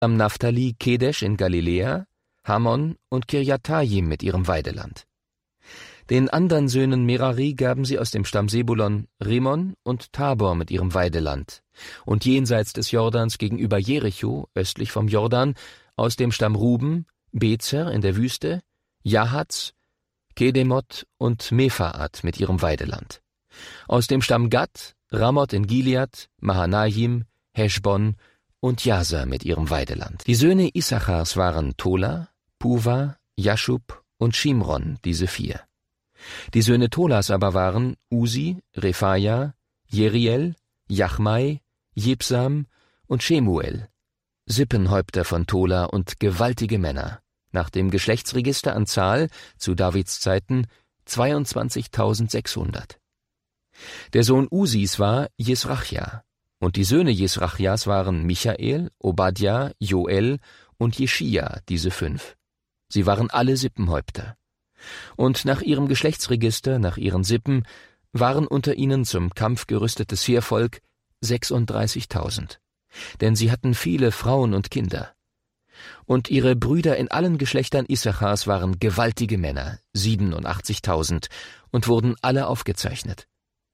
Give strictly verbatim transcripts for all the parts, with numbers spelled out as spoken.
am Naphtali Kedesh in Galiläa, Hammon und Kirjathaim mit ihrem Weideland. Den anderen Söhnen Merari gaben sie aus dem Stamm Sebulon Rimon und Tabor mit ihrem Weideland, und jenseits des Jordans gegenüber Jericho, östlich vom Jordan, aus dem Stamm Ruben, Bezer in der Wüste, Jahatz, Kedemot und Mephaat mit ihrem Weideland. Aus dem Stamm Gad, Ramoth in Gilead, Mahanaim, Heschbon und Jasa mit ihrem Weideland. Die Söhne Issachars waren Tola, Puva, Jaschub und Shimron, diese vier. Die Söhne Tolas aber waren Usi, Rephaja, Jeriel, Jachmai, Jibsam und Shemuel, Sippenhäupter von Tola und gewaltige Männer, nach dem Geschlechtsregister an Zahl, zu Davids Zeiten, zweiundzwanzigtausendsechshundert. Der Sohn Usis war Jesrachja, und die Söhne Jesrachjas waren Michael, Obadja, Joel und Jeschia, diese fünf. Sie waren alle Sippenhäupter. Und nach ihrem Geschlechtsregister, nach ihren Sippen, waren unter ihnen zum Kampf gerüstetes Heervolk sechsunddreißigtausend. Denn sie hatten viele Frauen und Kinder. Und ihre Brüder in allen Geschlechtern Issachars waren gewaltige Männer, siebenundachtzigtausend, und wurden alle aufgezeichnet.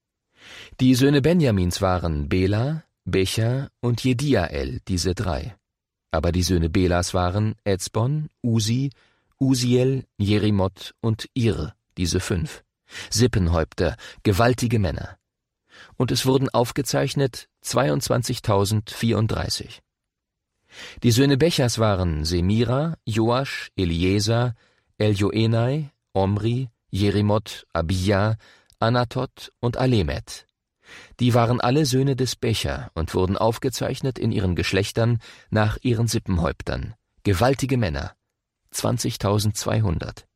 Die Söhne Benjamins waren Bela, Becher und Jediael, diese drei. Aber die Söhne Belas waren Ezbon, Usi, Usiel, Jerimoth und Ir, diese fünf. Sippenhäupter, gewaltige Männer. Und es wurden aufgezeichnet zweiundzwanzigtausendvierunddreißig. Die Söhne Bechers waren Semira, Joasch, Eliezer, Eljoenai, Omri, Jerimoth, Abia, Anatot und Alemet. Die waren alle Söhne des Becher und wurden aufgezeichnet in ihren Geschlechtern nach ihren Sippenhäuptern. Gewaltige Männer, zwanzigtausendzweihundert.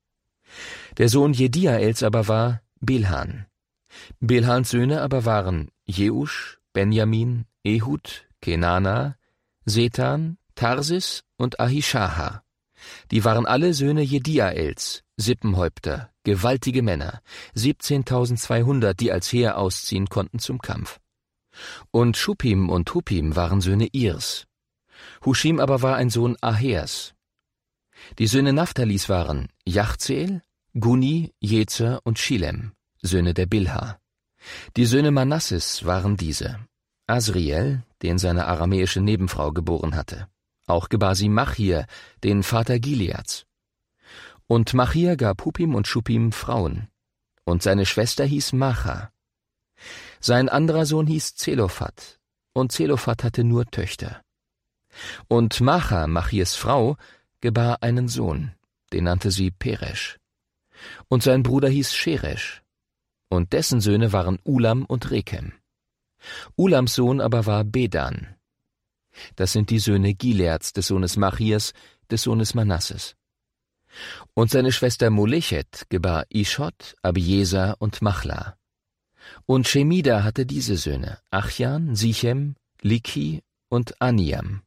Der Sohn Jediaels aber war Bilhan. Bilhans Söhne aber waren Jeusch, Benjamin, Ehud, Kenana, Setan, Tarsis und Ahishaha. Die waren alle Söhne Jediaels, Sippenhäupter, gewaltige Männer, siebzehntausendzweihundert, die als Heer ausziehen konnten zum Kampf. Und Schuppim und Huppim waren Söhne Irs. Huschim aber war ein Sohn Ahers. Die Söhne Naphtalis waren Jachzeel, Guni, Jezer und Schilem, Söhne der Bilha. Die Söhne Manasses waren diese: Asriel, den seine aramäische Nebenfrau geboren hatte. Auch gebar sie Machir, den Vater Gileads. Und Machir gab Huppim und Schuppim Frauen. Und seine Schwester hieß Macha. Sein anderer Sohn hieß Zelophat, und Zelophat hatte nur Töchter. Und Macha, Machirs Frau, gebar einen Sohn, den nannte sie Peresch. Und sein Bruder hieß Scheresch. Und dessen Söhne waren Ulam und Rekem. Ulams Sohn aber war Bedan. Das sind die Söhne Gileads, des Sohnes Machirs, des Sohnes Manasses. Und seine Schwester Molechet gebar Ischod, Abieser und Machla. Und Shemida hatte diese Söhne: Achjan, Sichem, Likhi und Aniam.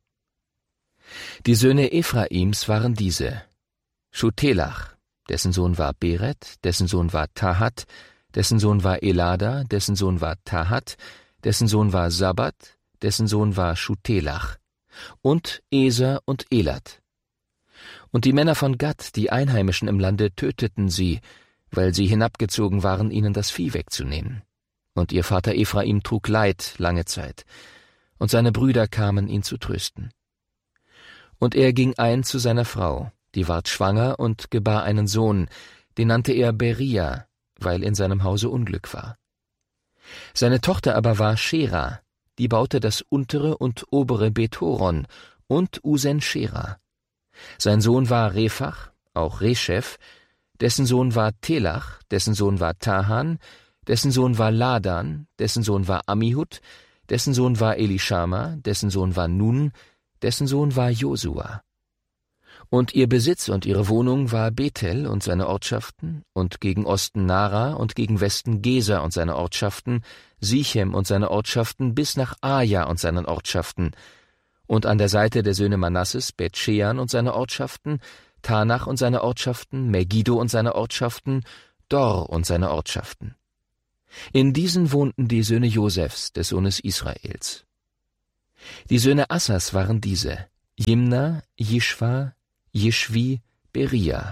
Die Söhne Ephraims waren diese: Schutelach, dessen Sohn war Beret, dessen Sohn war Tahat, dessen Sohn war Elada, dessen Sohn war Tahat, dessen Sohn war Sabat, dessen Sohn war Schutelach, und Eser und Elat. Und die Männer von Gad, die Einheimischen im Lande, töteten sie, weil sie hinabgezogen waren, ihnen das Vieh wegzunehmen. Und ihr Vater Ephraim trug Leid lange Zeit, und seine Brüder kamen, ihn zu trösten. Und er ging ein zu seiner Frau, die ward schwanger und gebar einen Sohn, den nannte er Beria, weil in seinem Hause Unglück war. Seine Tochter aber war Schera, die baute das untere und obere Bethoron und Usen-Schera. Sein Sohn war Rephach, auch Reshef, dessen Sohn war Telach, dessen Sohn war Tahan, dessen Sohn war Ladan, dessen Sohn war Ammihud, dessen Sohn war Elishama, dessen Sohn war Nun, dessen Sohn war Josua. Und ihr Besitz und ihre Wohnung war Bethel und seine Ortschaften, und gegen Osten Nara und gegen Westen Geser und seine Ortschaften, Sichem und seine Ortschaften bis nach Aja und seinen Ortschaften, und an der Seite der Söhne Manasses Bet-Shean und seine Ortschaften, Tanach und seine Ortschaften, Megiddo und seine Ortschaften, Dor und seine Ortschaften. In diesen wohnten die Söhne Josefs, des Sohnes Israels. Die Söhne Assas waren diese: Jimna, Jischwa, Jischwi, Beria.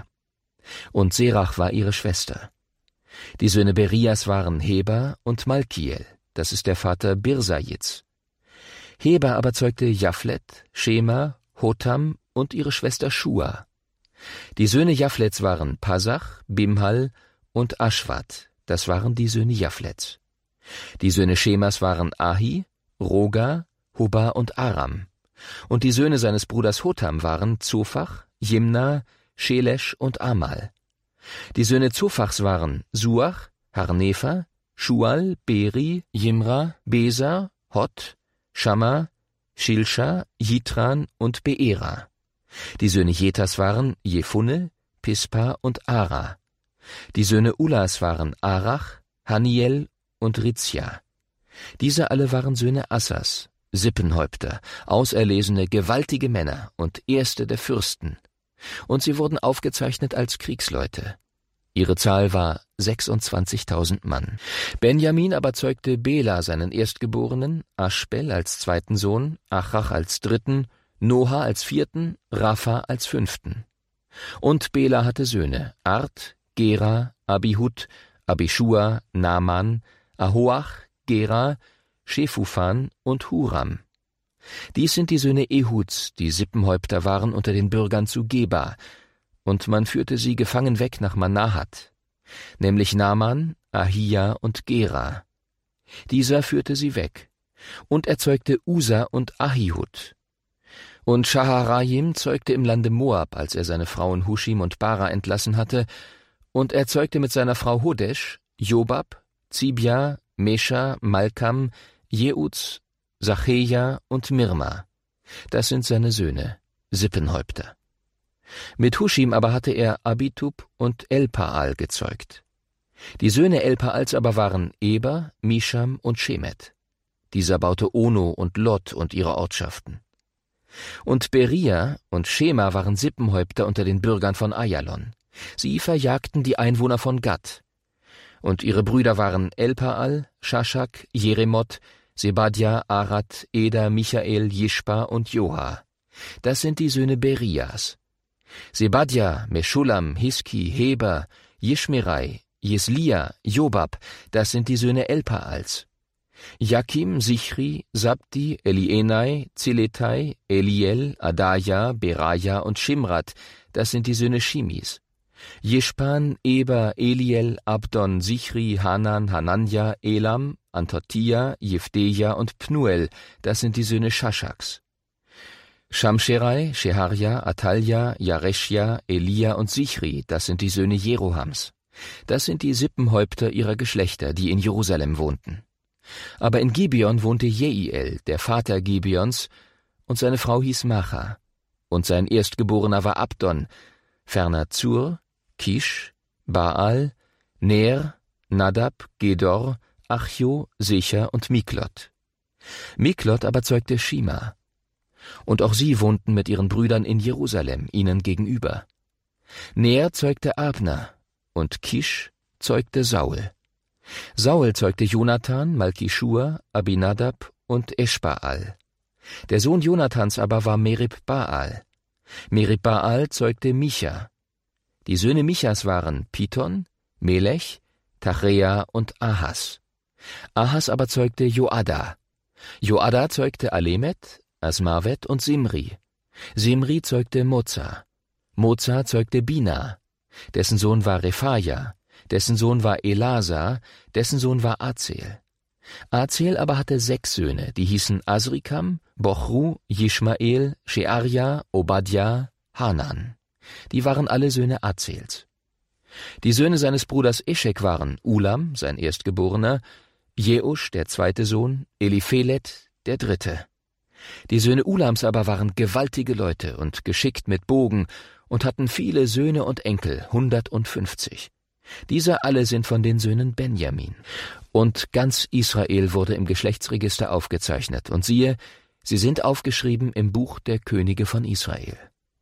Und Serach war ihre Schwester. Die Söhne Berias waren Heber und Malkiel, das ist der Vater Birsajits. Heber aber zeugte Japhlet, Schema, Hotam und ihre Schwester Schua. Die Söhne Japhlets waren Pasach, Bimhal und Aschwat, das waren die Söhne Japhlets. Die Söhne Schemas waren Ahi, Roga, Hubba und Aram. Und die Söhne seines Bruders Hotam waren Zophach, Jimna, Schelesch und Amal. Die Söhne Zophachs waren Suach, Harnefer, Schual, Beri, Jimra, Besa, Hot, Schamma, Schilscha, Jitran und Beera. Die Söhne Jetas waren Jefunne, Pispa und Ara. Die Söhne Ulas waren Arach, Haniel und Rizja. Diese alle waren Söhne Assas, Sippenhäupter, auserlesene, gewaltige Männer und Erste der Fürsten. Und sie wurden aufgezeichnet als Kriegsleute. Ihre Zahl war sechsundzwanzigtausend Mann. Benjamin aber zeugte Bela seinen Erstgeborenen, Aschbel als zweiten Sohn, Achach als dritten, Noha als vierten, Rapha als fünften. Und Bela hatte Söhne, Art, Gera, Abihud, Abishua, Naaman, Ahoach, Gera, Schefufan und Huram. Dies sind die Söhne Ehuds, die Sippenhäupter waren unter den Bürgern zu Geba, und man führte sie gefangen weg nach Manahat, nämlich Naaman, Ahia und Gera. Dieser führte sie weg, und er zeugte Usa und Ahihud. Und Shaharayim zeugte im Lande Moab, als er seine Frauen Huschim und Bara entlassen hatte, und er zeugte mit seiner Frau Hodesh, Jobab, Zibia, Mesha, Malkam, Jeuds, Sacheja und Mirma. Das sind seine Söhne, Sippenhäupter. Mit Huschim aber hatte er Abitub und Elpaal gezeugt. Die Söhne Elpaals aber waren Eber, Misham und Shemet. Dieser baute Ono und Lot und ihre Ortschaften. Und Beria und Schema waren Sippenhäupter unter den Bürgern von Ayalon. Sie verjagten die Einwohner von Gad. Und ihre Brüder waren Elpaal, Shashak, Jeremoth, Sebadja, Arad, Eder, Michael, Jischpa und Joha. Das sind die Söhne Berias. Sebadja, Meschulam, Hiski, Heber, Jischmerai, Jeslia, Jobab, das sind die Söhne Elpaals. Jakim, Sichri, Sabdi, Elienai, Ziletai, Eliel, Adaja, Beraja und Shimrat, das sind die Söhne Shimis. Jischpan, Eber, Eliel, Abdon, Sichri, Hanan, Hananja, Elam, Antotia, Jefdeja und Pnuel, das sind die Söhne Shashaks. Shamscherai, Sheharja, Atalja, Jareschja, Elia und Sichri, das sind die Söhne Jerohams. Das sind die Sippenhäupter ihrer Geschlechter, die in Jerusalem wohnten. Aber in Gibeon wohnte Jeiel, der Vater Gibeons, und seine Frau hieß Macha. Und sein Erstgeborener war Abdon, ferner Zur, Kisch, Baal, Ner, Nadab, Gedor, Achjo, Secher und Miklot. Miklot aber zeugte Shima. Und auch sie wohnten mit ihren Brüdern in Jerusalem, ihnen gegenüber. Ner zeugte Abner, und Kisch zeugte Saul. Saul zeugte Jonathan, Malkischua, Abinadab und Eschbaal. Der Sohn Jonathans aber war Merib-Baal. Merib-Baal zeugte Micha. Die Söhne Michas waren Piton, Melech, Tachrea und Ahas. Ahas aber zeugte Joada. Joada zeugte Alemet, Asmavet und Simri. Simri zeugte Moza. Moza zeugte Bina. Dessen Sohn war Rephaja. Dessen Sohn war Elasa. Dessen Sohn war Azel. Azel aber hatte sechs Söhne, die hießen Asrikam, Bochru, Jishmael, Shearja, Obadja, Hanan. Die waren alle Söhne Azels. Die Söhne seines Bruders Eschek waren Ulam, sein Erstgeborener, Jeusch, der zweite Sohn, Eliphelet, der dritte. Die Söhne Ulams aber waren gewaltige Leute und geschickt mit Bogen und hatten viele Söhne und Enkel, hundertundfünfzig. Diese alle sind von den Söhnen Benjamin. Und ganz Israel wurde im Geschlechtsregister aufgezeichnet. Und siehe, sie sind aufgeschrieben im Buch der Könige von Israel.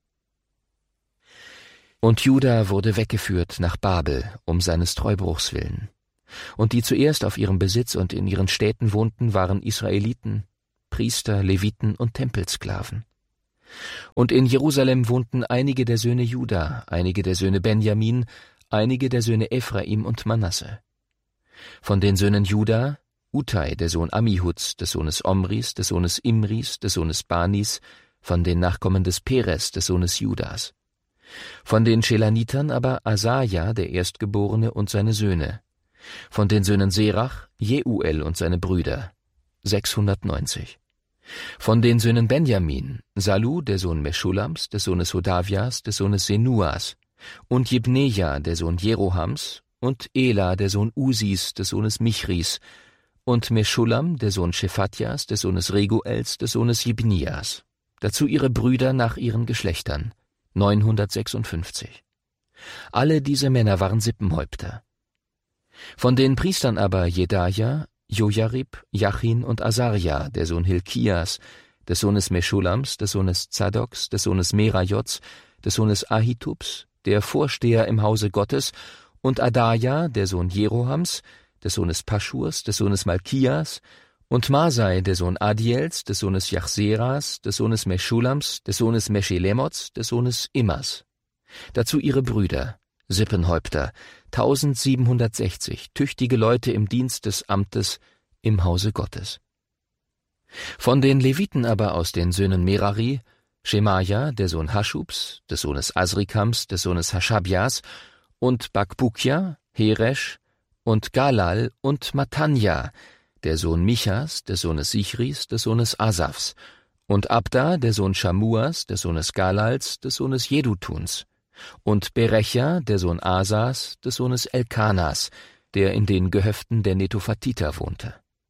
Und Juda wurde weggeführt nach Babel, um seines Treubruchs willen. Und die zuerst auf ihrem Besitz und in ihren Städten wohnten, waren Israeliten, Priester, Leviten und Tempelsklaven. Und in Jerusalem wohnten einige der Söhne Juda, einige der Söhne Benjamin, einige der Söhne Ephraim und Manasse. Von den Söhnen Juda, Utai, der Sohn Ammihuds, des Sohnes Omris, des Sohnes Imris, des Sohnes Banis, von den Nachkommen des Peres, des Sohnes Judas. Von den Schelanitern aber Asaja, der Erstgeborene, und seine Söhne. Von den Söhnen Serach, Jeuel und seine Brüder, sechshundertneunzig. Von den Söhnen Benjamin, Salu, der Sohn Meschulams, des Sohnes Hodavias, des Sohnes Senuas, und Jibneja, der Sohn Jerohams, und Ela, der Sohn Usis, des Sohnes Michris, und Meschulam, der Sohn Shephatjas, des Sohnes Reguels, des Sohnes Jibnias. Dazu ihre Brüder nach ihren Geschlechtern, neunhundertsechsundfünfzig. Alle diese Männer waren Sippenhäupter. Von den Priestern aber Jedaja, Jojarib, Jachin und Asaria, der Sohn Hilkias, des Sohnes Meschulams, des Sohnes Zadoks, des Sohnes Merajots, des Sohnes Ahitubs, der Vorsteher im Hause Gottes, und Adaja, der Sohn Jerohams, des Sohnes Paschurs, des Sohnes Malkias, und Masai, der Sohn Adiels, des Sohnes Jachseras, des Sohnes Meschulams, des Sohnes Meschelemots, des Sohnes Immas. Dazu ihre Brüder, Sippenhäupter, tausendsiebenhundertsechzig, tüchtige Leute im Dienst des Amtes im Hause Gottes. Von den Leviten aber aus den Söhnen Merari, Schemaja, der Sohn Haschubs, des Sohnes Asrikams, des Sohnes Haschabias, und Bakbukja, Heresch, und Galal und Matanja, der Sohn Michas, des Sohnes Sichris, des Sohnes Asafs, und Abda, der Sohn Schamuas, des Sohnes Galals, des Sohnes Jedutuns, und Berecha, der Sohn Asas, des Sohnes Elkanas, der in den Gehöften der Netophatiter wohnte.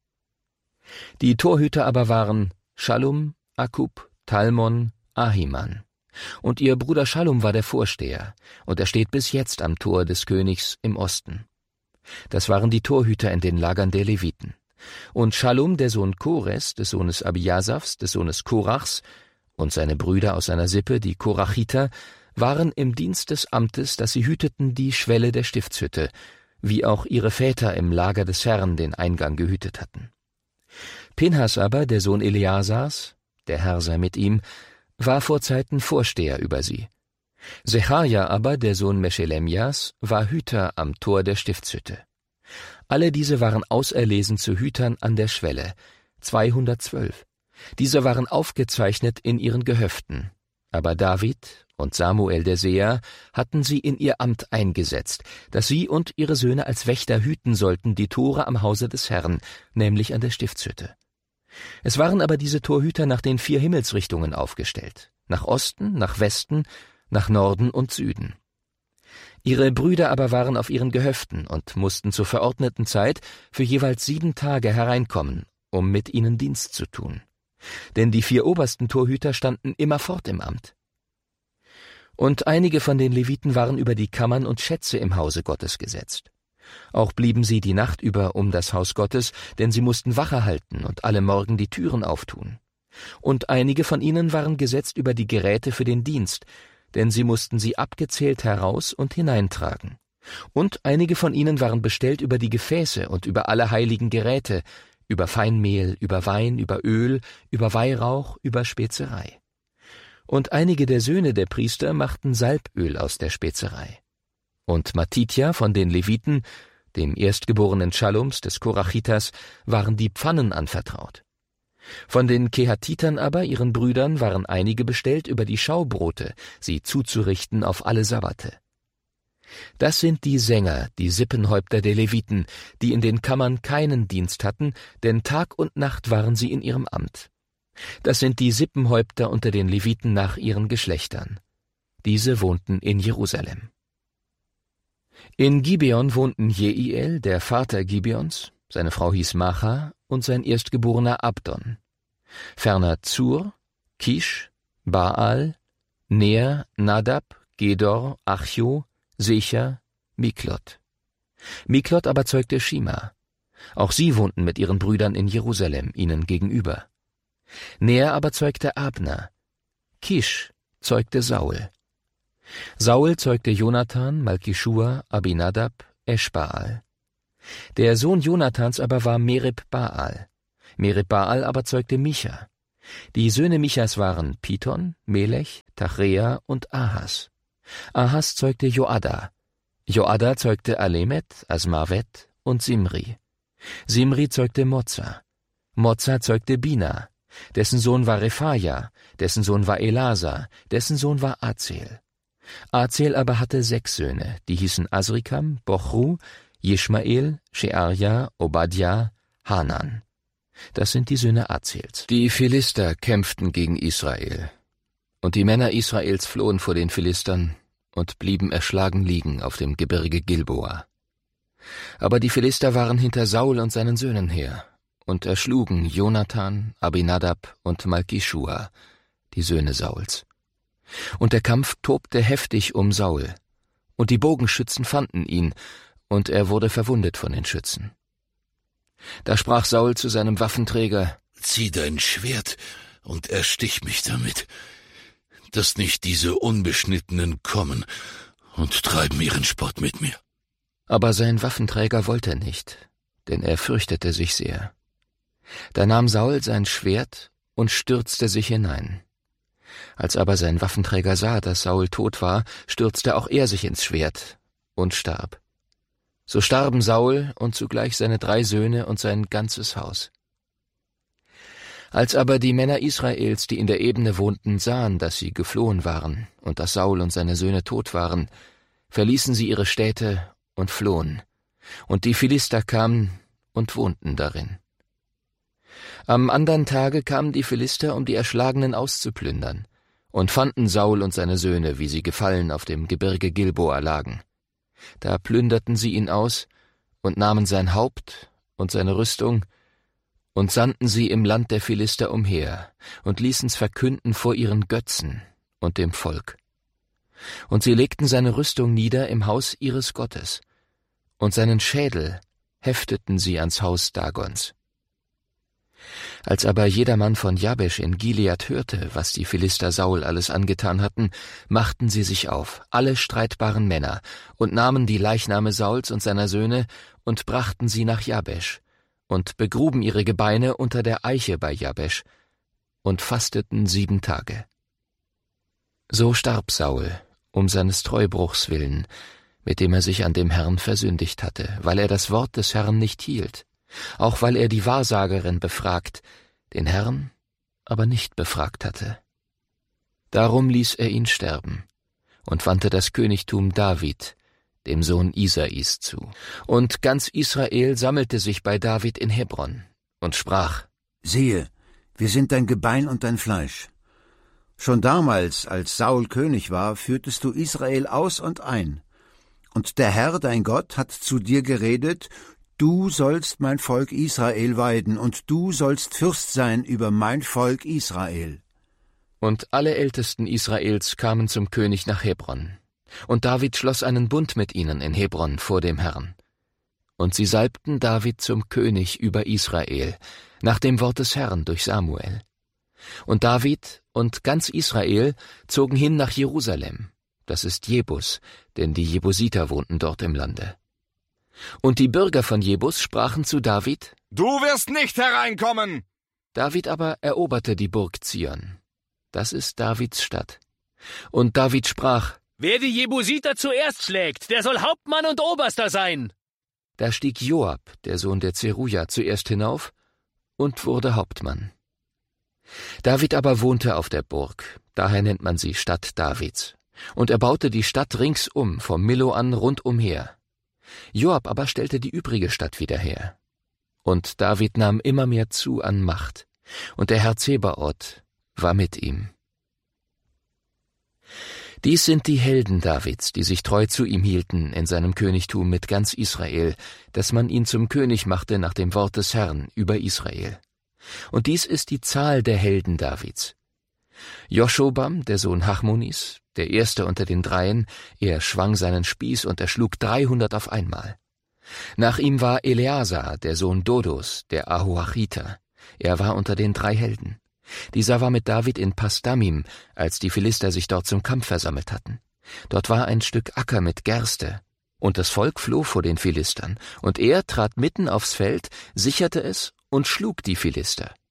Die Torhüter aber waren Schallum, Akub, Talmon, Ahiman. Und ihr Bruder Schallum war der Vorsteher, und er steht bis jetzt am Tor des Königs im Osten. Das waren die Torhüter in den Lagern der Leviten. Und Schallum, der Sohn Kores, des Sohnes Abiasafs, des Sohnes Korachs, und seine Brüder aus seiner Sippe, die Korachiter, waren im Dienst des Amtes, dass sie hüteten die Schwelle der Stiftshütte, wie auch ihre Väter im Lager des Herrn den Eingang gehütet hatten. Pinhas aber, der Sohn Eleasars, der Herr sei mit ihm, war vorzeiten Vorsteher über sie. Sechaja aber, der Sohn Meschelemias, war Hüter am Tor der Stiftshütte. Alle diese waren auserlesen zu Hütern an der Schwelle, zweihundertzwölf. Diese waren aufgezeichnet in ihren Gehöften. Aber David und Samuel der Seher hatten sie in ihr Amt eingesetzt, dass sie und ihre Söhne als Wächter hüten sollten die Tore am Hause des Herrn, nämlich an der Stiftshütte. Es waren aber diese Torhüter nach den vier Himmelsrichtungen aufgestellt, nach Osten, nach Westen, nach Norden und Süden. Ihre Brüder aber waren auf ihren Gehöften und mussten zur verordneten Zeit für jeweils sieben Tage hereinkommen, um mit ihnen Dienst zu tun. Denn die vier obersten Torhüter standen immerfort im Amt. Und einige von den Leviten waren über die Kammern und Schätze im Hause Gottes gesetzt. Auch blieben sie die Nacht über um das Haus Gottes, denn sie mussten Wache halten und alle Morgen die Türen auftun. Und einige von ihnen waren gesetzt über die Geräte für den Dienst, denn sie mussten sie abgezählt heraus und hineintragen. Und einige von ihnen waren bestellt über die Gefäße und über alle heiligen Geräte, über Feinmehl, über Wein, über Öl, über Weihrauch, über Spezerei. Und einige der Söhne der Priester machten Salböl aus der Spezerei. Und Matitja von den Leviten, dem Erstgeborenen Schallums des Korachitas, waren die Pfannen anvertraut. Von den Kehatitern aber, ihren Brüdern, waren einige bestellt über die Schaubrote, sie zuzurichten auf alle Sabbate. Das sind die Sänger, die Sippenhäupter der Leviten, die in den Kammern keinen Dienst hatten, denn Tag und Nacht waren sie in ihrem Amt. Das sind die Sippenhäupter unter den Leviten nach ihren Geschlechtern. Diese wohnten in Jerusalem. In Gibeon wohnten Jeiel, der Vater Gibeons, seine Frau hieß Macha, und sein erstgeborener Abdon. Ferner Zur, Kisch, Baal, Ner, Nadab, Gedor, Achjo, Secher, Miklot. Miklot aber zeugte Shima. Auch sie wohnten mit ihren Brüdern in Jerusalem, ihnen gegenüber. Ner aber zeugte Abner. Kisch zeugte Saul. Saul zeugte Jonathan, Malkischua, Abinadab, Eschbaal. Der Sohn Jonathans aber war Merib-Baal. Merib-Baal aber zeugte Micha. Die Söhne Michas waren Pithon, Melech, Tachrea und Ahas. Ahas zeugte Joada. Joada zeugte Alemet, Asmavet und Simri. Simri zeugte Moza. Moza zeugte Bina. Dessen Sohn war Rephaja, dessen Sohn war Elasa, dessen Sohn war Azel. Azel aber hatte sechs Söhne, die hießen Asrikam, Bochru, Jeschmael, Shearja, Obadja, Hanan. Das sind die Söhne Azels. Die Philister kämpften gegen Israel. Und die Männer Israels flohen vor den Philistern und blieben erschlagen liegen auf dem Gebirge Gilboa. Aber die Philister waren hinter Saul und seinen Söhnen her und erschlugen Jonathan, Abinadab und Malkischua, die Söhne Sauls. Und der Kampf tobte heftig um Saul, und die Bogenschützen fanden ihn, und er wurde verwundet von den Schützen. Da sprach Saul zu seinem Waffenträger: »Zieh dein Schwert und erstich mich damit, dass nicht diese Unbeschnittenen kommen und treiben ihren Spott mit mir.« Aber sein Waffenträger wollte nicht, denn er fürchtete sich sehr. Da nahm Saul sein Schwert und stürzte sich hinein. Als aber sein Waffenträger sah, dass Saul tot war, stürzte auch er sich ins Schwert und starb. So starben Saul und zugleich seine drei Söhne und sein ganzes Haus. Als aber die Männer Israels, die in der Ebene wohnten, sahen, dass sie geflohen waren und dass Saul und seine Söhne tot waren, verließen sie ihre Städte und flohen, und die Philister kamen und wohnten darin. Am andern Tage kamen die Philister, um die Erschlagenen auszuplündern, und fanden Saul und seine Söhne, wie sie gefallen auf dem Gebirge Gilboa lagen. Da plünderten sie ihn aus und nahmen sein Haupt und seine Rüstung und sandten sie im Land der Philister umher und ließen's verkünden vor ihren Götzen und dem Volk. Und sie legten seine Rüstung nieder im Haus ihres Gottes, und seinen Schädel hefteten sie ans Haus Dagons. Als aber jedermann von Jabesch in Gilead hörte, was die Philister Saul alles angetan hatten, machten sie sich auf, alle streitbaren Männer, und nahmen die Leichname Sauls und seiner Söhne und brachten sie nach Jabesch und begruben ihre Gebeine unter der Eiche bei Jabesch und fasteten sieben Tage. So starb Saul um seines Treubruchs willen, mit dem er sich an dem Herrn versündigt hatte, weil er das Wort des Herrn nicht hielt, auch weil er die Wahrsagerin befragt, den Herrn aber nicht befragt hatte. Darum ließ er ihn sterben und wandte das Königtum David, dem Sohn Isais, zu. Und ganz Israel sammelte sich bei David in Hebron und sprach: »Siehe, wir sind dein Gebein und dein Fleisch. Schon damals, als Saul König war, führtest du Israel aus und ein. Und der Herr, dein Gott, hat zu dir geredet: Du sollst mein Volk Israel weiden, und du sollst Fürst sein über mein Volk Israel.« Und alle Ältesten Israels kamen zum König nach Hebron. Und David schloss einen Bund mit ihnen in Hebron vor dem Herrn. Und sie salbten David zum König über Israel, nach dem Wort des Herrn durch Samuel. Und David und ganz Israel zogen hin nach Jerusalem, das ist Jebus, denn die Jebusiter wohnten dort im Lande. Und die Bürger von Jebus sprachen zu David: »Du wirst nicht hereinkommen!« David aber eroberte die Burg Zion. Das ist Davids Stadt. Und David sprach: »Wer die Jebusiter zuerst schlägt, der soll Hauptmann und Oberster sein.« Da stieg Joab, der Sohn der Zeruja, zuerst hinauf und wurde Hauptmann. David aber wohnte auf der Burg, daher nennt man sie Stadt Davids. Und er baute die Stadt ringsum, vom Millo an rundumher. Joab aber stellte die übrige Stadt wieder her. Und David nahm immer mehr zu an Macht, und der Herr Zebaoth war mit ihm. Dies sind die Helden Davids, die sich treu zu ihm hielten in seinem Königtum mit ganz Israel, dass man ihn zum König machte nach dem Wort des Herrn über Israel. Und dies ist die Zahl der Helden Davids. Joschobam, der Sohn Hachmonis, der Erste unter den Dreien, er schwang seinen Spieß und erschlug dreihundert auf einmal. Nach ihm war Eleazar, der Sohn Dodos, der Ahoachiter. Er war unter den drei Helden. Dieser war mit David in Pasdamim, als die Philister sich dort zum Kampf versammelt hatten. Dort war ein Stück Acker mit Gerste, und das Volk floh vor den Philistern, und er trat mitten aufs Feld, sicherte es und schlug die Philister.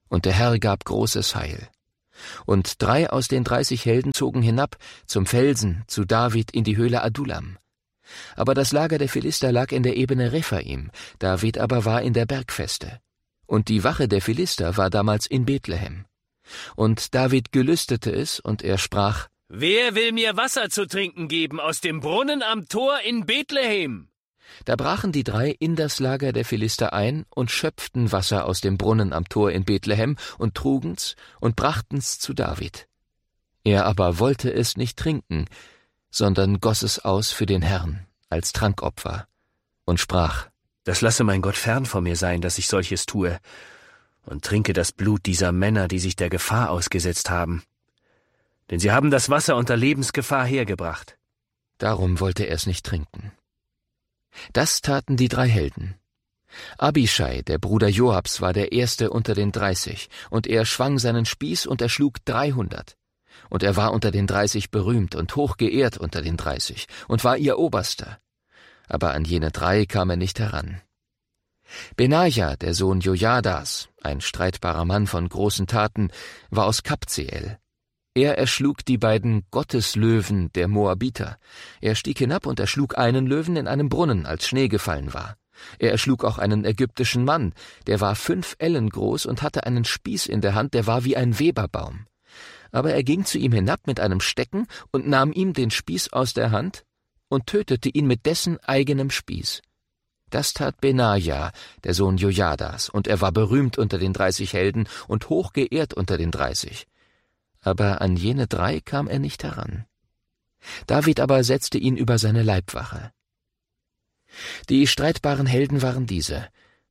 und der Herr gab großes Heil. Und drei aus den dreißig Helden zogen hinab zum Felsen zu David in die Höhle Adullam. Aber das Lager der Philister lag in der Ebene Rephaim, David aber war in der Bergfeste. Und die Wache der Philister war damals in Bethlehem. Und David gelüstete es, und er sprach: »Wer will mir Wasser zu trinken geben aus dem Brunnen am Tor in Bethlehem?« Da brachen die drei in das Lager der Philister ein und schöpften Wasser aus dem Brunnen am Tor in Bethlehem und trugen's und brachten's zu David. Er aber wollte es nicht trinken, sondern goss es aus für den Herrn als Trankopfer und sprach: »Das lasse mein Gott fern von mir sein, dass ich solches tue, und trinke das Blut dieser Männer, die sich der Gefahr ausgesetzt haben. Denn sie haben das Wasser unter Lebensgefahr hergebracht.« Darum wollte er es nicht trinken. Das taten die drei Helden. Abischai, der Bruder Joabs, war der Erste unter den Dreißig, und er schwang seinen Spieß und erschlug dreihundert. Und er war unter den Dreißig berühmt und hochgeehrt unter den Dreißig und war ihr Oberster. Aber an jene drei kam er nicht heran. Benaja, der Sohn Jojadas, ein streitbarer Mann von großen Taten, war aus Kabzeel. Er erschlug die beiden Gotteslöwen der Moabiter. Er stieg hinab und erschlug einen Löwen in einem Brunnen, als Schnee gefallen war. Er erschlug auch einen ägyptischen Mann, der war fünf Ellen groß und hatte einen Spieß in der Hand, der war wie ein Weberbaum. Aber er ging zu ihm hinab mit einem Stecken und nahm ihm den Spieß aus der Hand und tötete ihn mit dessen eigenem Spieß. Das tat Benaja, der Sohn Jojadas, und er war berühmt unter den dreißig Helden und hochgeehrt unter den dreißig. Aber an jene drei kam er nicht heran. David aber setzte ihn über seine Leibwache. Die streitbaren Helden waren diese: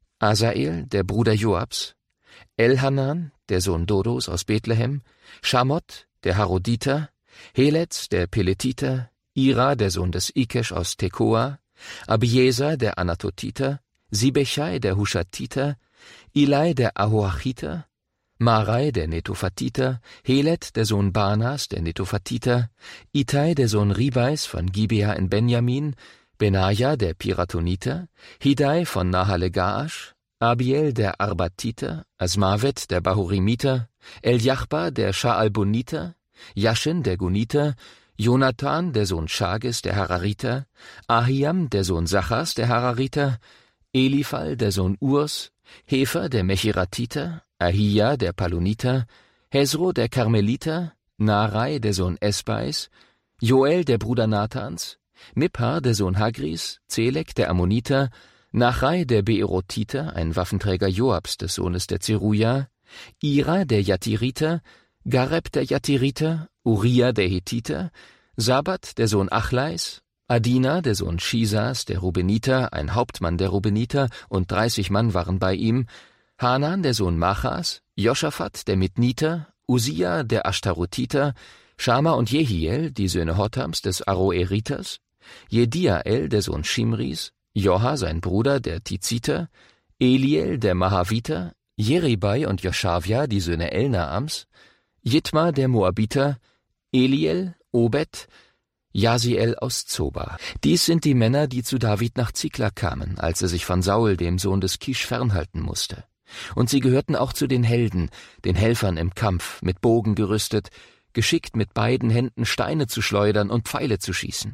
Asael, der Bruder Joabs, Elhanan, der Sohn Dodos aus Bethlehem, Schamot, der Haroditer, Heletz, der Peletiter, Ira, der Sohn des Ikesch aus Tekoa, Abieser, der Anatotiter, Sibechai, der Hushatiter, Ilai, der Ahoachiter, Marai, der Netophatiter, Helet, der Sohn Banas, der Netophatiter, Itai, der Sohn Ribais von Gibea in Benjamin, Benaja, der Piratoniter, Hidai von Nahale-Gaasch, Abiel, der Arbatiter, Asmavet, der Bahurimiter, Eljachba, der Schaalboniter, Jaschin, der Guniter, Jonathan, der Sohn Schagis, der Harariter, Ahiam, der Sohn Sachas, der Harariter, Eliphal, der Sohn Urs, Hefer, der Mechiratiter, Ahia, der Paloniter, Hezro, der Karmeliter, Narai, der Sohn Esbais, Joel, der Bruder Nathans, Miphar, der Sohn Hagris, Zelek, der Ammoniter, Nachai, der Beerotiter, ein Waffenträger Joabs, des Sohnes der Zeruja, Ira, der Jatiriter, Gareb, der Jatiriter, Uriah, der Hethiter, Sabat, der Sohn Achlais, Adina, der Sohn Shisas, der Rubeniter, ein Hauptmann der Rubeniter, und dreißig Mann waren bei ihm, Hanan, der Sohn Machas, Joschafat, der Mitniter, Usia, der Ashtarotiter, Schama und Jehiel, die Söhne Hotams des Aroeriters, Jediael, der Sohn Shimris, Joha, sein Bruder, der Tiziter, Eliel, der Mahaviter, Jeribai und Joshavia, die Söhne Elnaams, Jitma, der Moabiter, Eliel, Obed, Jasiel aus Zoba. Dies sind die Männer, die zu David nach Ziklag kamen, als er sich von Saul, dem Sohn des Kisch, fernhalten musste. Und sie gehörten auch zu den Helden, den Helfern im Kampf, mit Bogen gerüstet, geschickt mit beiden Händen Steine zu schleudern und Pfeile zu schießen.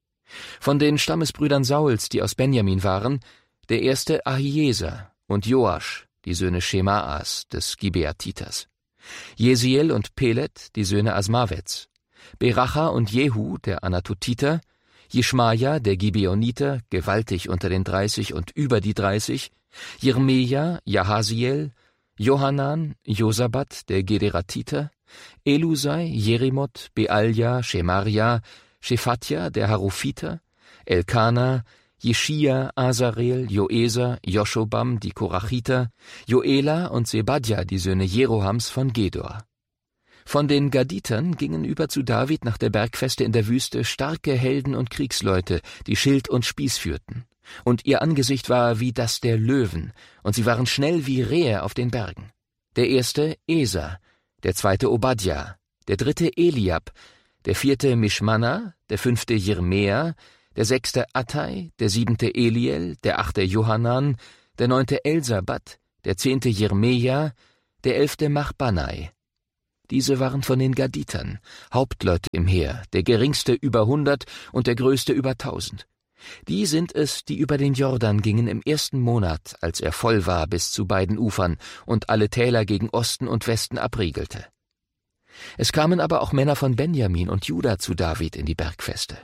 Von den Stammesbrüdern Sauls, die aus Benjamin waren, der erste Ahieser und Joasch, die Söhne Schemaas, des Gibeatiters, Jesiel und Pelet, die Söhne Asmavets, Beracha und Jehu, der Anatotiter, Jeschmaja, der Gibeoniter, gewaltig unter den dreißig und über die dreißig, Jermeja, Jahasiel, Johanan, Josabat, der Gederatiter, Elusai, Jerimoth, Bealja, Schemaria, Shephatja, der Harufiter, Elkana, Jeschia, Asarel, Joeser, Joschobam, die Korachiter, Joela und Sebadja, die Söhne Jerohams von Gedor. Von den Gaditern gingen über zu David nach der Bergfeste in der Wüste starke Helden und Kriegsleute, die Schild und Spieß führten. Und ihr Angesicht war wie das der Löwen, und sie waren schnell wie Rehe auf den Bergen. Der erste Eser, der zweite Obadja, der dritte Eliab, der vierte Mischmanna, der fünfte Jirmea, der sechste Attai, der siebente Eliel, der achte Johanan, der neunte Elsabat, der zehnte Jirmeja, der elfte Machbanai. Diese waren von den Gaditern, Hauptleute im Heer, der geringste über hundert und der größte über tausend. Die sind es, die über den Jordan gingen im ersten Monat, als er voll war bis zu beiden Ufern und alle Täler gegen Osten und Westen abriegelte. Es kamen aber auch Männer von Benjamin und Juda zu David in die Bergfeste.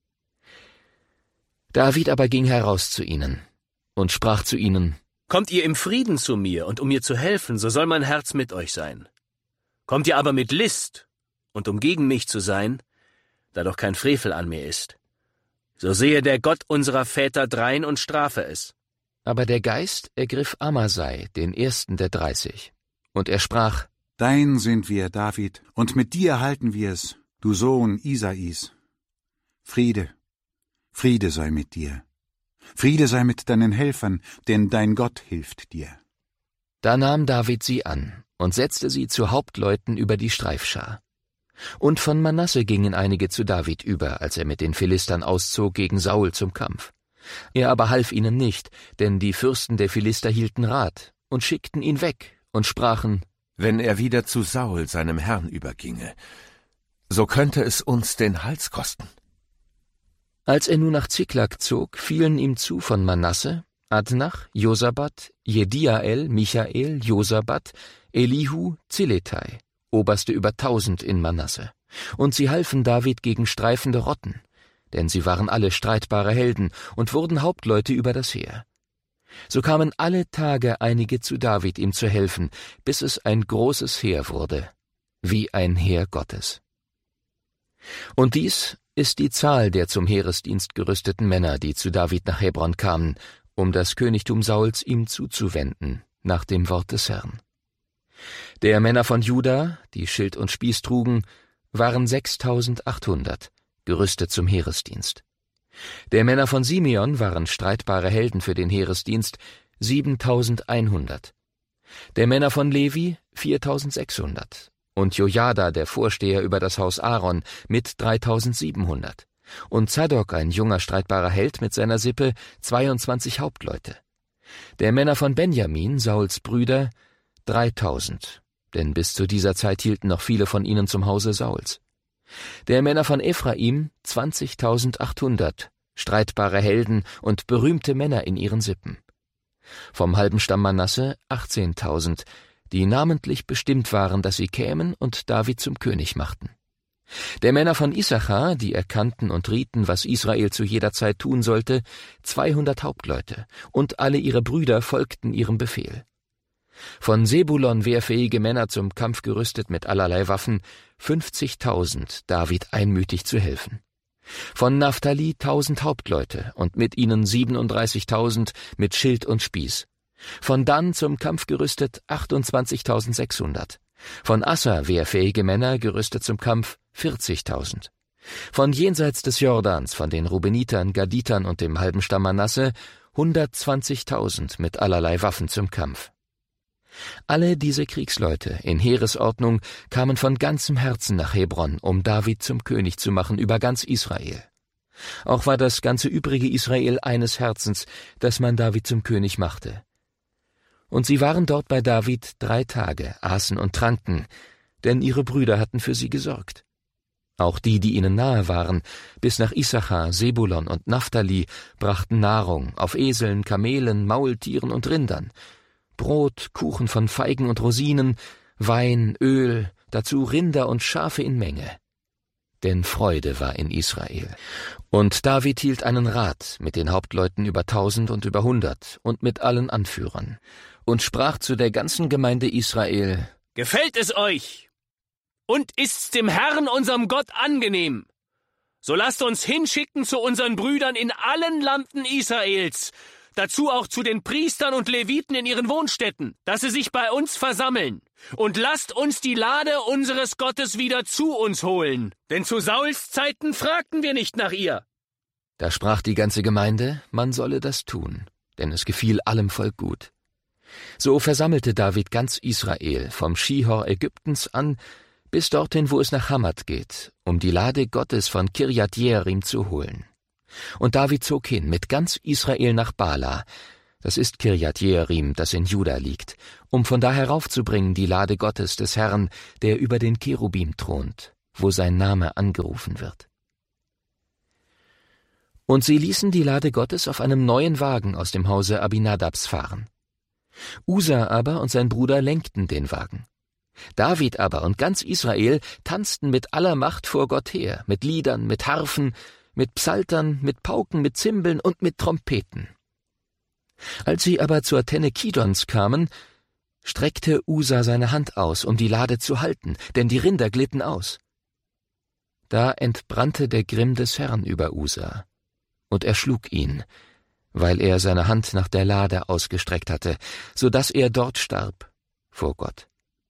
David aber ging heraus zu ihnen und sprach zu ihnen: Kommt ihr im Frieden zu mir und um mir zu helfen, so soll mein Herz mit euch sein. Kommt ihr aber mit List und um gegen mich zu sein, da doch kein Frevel an mir ist, so sehe der Gott unserer Väter drein und strafe es. Aber der Geist ergriff Amasai, den ersten der dreißig, und er sprach: Dein sind wir, David, und mit dir halten wir es, du Sohn Isais. Friede, Friede sei mit dir. Friede sei mit deinen Helfern, denn dein Gott hilft dir. Da nahm David sie an und setzte sie zu Hauptleuten über die Streifschar. Und von Manasse gingen einige zu David über, als er mit den Philistern auszog gegen Saul zum Kampf. Er aber half ihnen nicht, denn die Fürsten der Philister hielten Rat und schickten ihn weg und sprachen: Wenn er wieder zu Saul, seinem Herrn, überginge, so könnte es uns den Hals kosten. Als er nun nach Ziklag zog, fielen ihm zu von Manasse Adnach, Josabad, Jediael, Michael, Josabad, Elihu, Ziletai, Oberste über tausend in Manasse. Und sie halfen David gegen streifende Rotten, denn sie waren alle streitbare Helden und wurden Hauptleute über das Heer. So kamen alle Tage einige zu David, ihm zu helfen, bis es ein großes Heer wurde, wie ein Heer Gottes. Und dies ist die Zahl der zum Heeresdienst gerüsteten Männer, die zu David nach Hebron kamen, um das Königtum Sauls ihm zuzuwenden, nach dem Wort des Herrn. Der Männer von Juda, die Schild und Spieß trugen, waren sechstausendachthundert, gerüstet zum Heeresdienst. Der Männer von Simeon waren streitbare Helden für den Heeresdienst, siebentausendeinhundert. Der Männer von Levi, viertausendsechshundert. Und Jojada, der Vorsteher über das Haus Aaron, mit dreitausendsiebenhundert. Und Zadok, ein junger streitbarer Held mit seiner Sippe, zweiundzwanzig Hauptleute. Der Männer von Benjamin, Sauls Brüder, dreitausend, denn bis zu dieser Zeit hielten noch viele von ihnen zum Hause Sauls. Der Männer von Ephraim, zwanzigtausendachthundert, streitbare Helden und berühmte Männer in ihren Sippen. Vom halben Stamm Manasse achtzehntausend, die namentlich bestimmt waren, dass sie kämen und David zum König machten. Der Männer von Issachar, die erkannten und rieten, was Israel zu jeder Zeit tun sollte, zweihundert Hauptleute, und alle ihre Brüder folgten ihrem Befehl. Von Sebulon wehrfähige Männer zum Kampf gerüstet mit allerlei Waffen, fünfzigtausend, David einmütig zu helfen. Von Naphtali tausend Hauptleute und mit ihnen siebenunddreißigtausend mit Schild und Spieß. Von Dan zum Kampf gerüstet achtundzwanzigtausendsechshundert. Von Asser wehrfähige Männer gerüstet zum Kampf vierzigtausend. Von jenseits des Jordans, von den Rubenitern, Gaditern und dem halben Stamm Manasse hundertzwanzigtausend mit allerlei Waffen zum Kampf. Alle diese Kriegsleute in Heeresordnung kamen von ganzem Herzen nach Hebron, um David zum König zu machen über ganz Israel. Auch war das ganze übrige Israel eines Herzens, dass man David zum König machte. Und sie waren dort bei David drei Tage, aßen und tranken, denn ihre Brüder hatten für sie gesorgt. Auch die, die ihnen nahe waren, bis nach Issachar, Sebulon und Naphtali, brachten Nahrung auf Eseln, Kamelen, Maultieren und Rindern, Brot, Kuchen von Feigen und Rosinen, Wein, Öl, dazu Rinder und Schafe in Menge. Denn Freude war in Israel. Und David hielt einen Rat mit den Hauptleuten über tausend und über hundert und mit allen Anführern und sprach zu der ganzen Gemeinde Israel: Gefällt es euch? Und ist's dem Herrn, unserem Gott, angenehm? So lasst uns hinschicken zu unseren Brüdern in allen Landen Israels, dazu auch zu den Priestern und Leviten in ihren Wohnstätten, dass sie sich bei uns versammeln. Und lasst uns die Lade unseres Gottes wieder zu uns holen, denn zu Sauls Zeiten fragten wir nicht nach ihr. Da sprach die ganze Gemeinde, man solle das tun, denn es gefiel allem Volk gut. So versammelte David ganz Israel, vom Schihor Ägyptens an, bis dorthin, wo es nach Hamat geht, um die Lade Gottes von Kirjat Jearim zu holen. Und David zog hin mit ganz Israel nach Bala, das ist Kirjat Jearim, das in Juda liegt, um von da heraufzubringen die Lade Gottes des Herrn, der über den Cherubim thront, wo sein Name angerufen wird. Und sie ließen die Lade Gottes auf einem neuen Wagen aus dem Hause Abinadabs fahren. Usa aber und sein Bruder lenkten den Wagen. David aber und ganz Israel tanzten mit aller Macht vor Gott her, mit Liedern, mit Harfen, mit Psaltern, mit Pauken, mit Zimbeln und mit Trompeten. Als sie aber zur Tenne Kidons kamen, streckte Usa seine Hand aus, um die Lade zu halten, denn die Rinder glitten aus. Da entbrannte der Grimm des Herrn über Usa, und er schlug ihn, weil er seine Hand nach der Lade ausgestreckt hatte, so daß er dort starb vor Gott.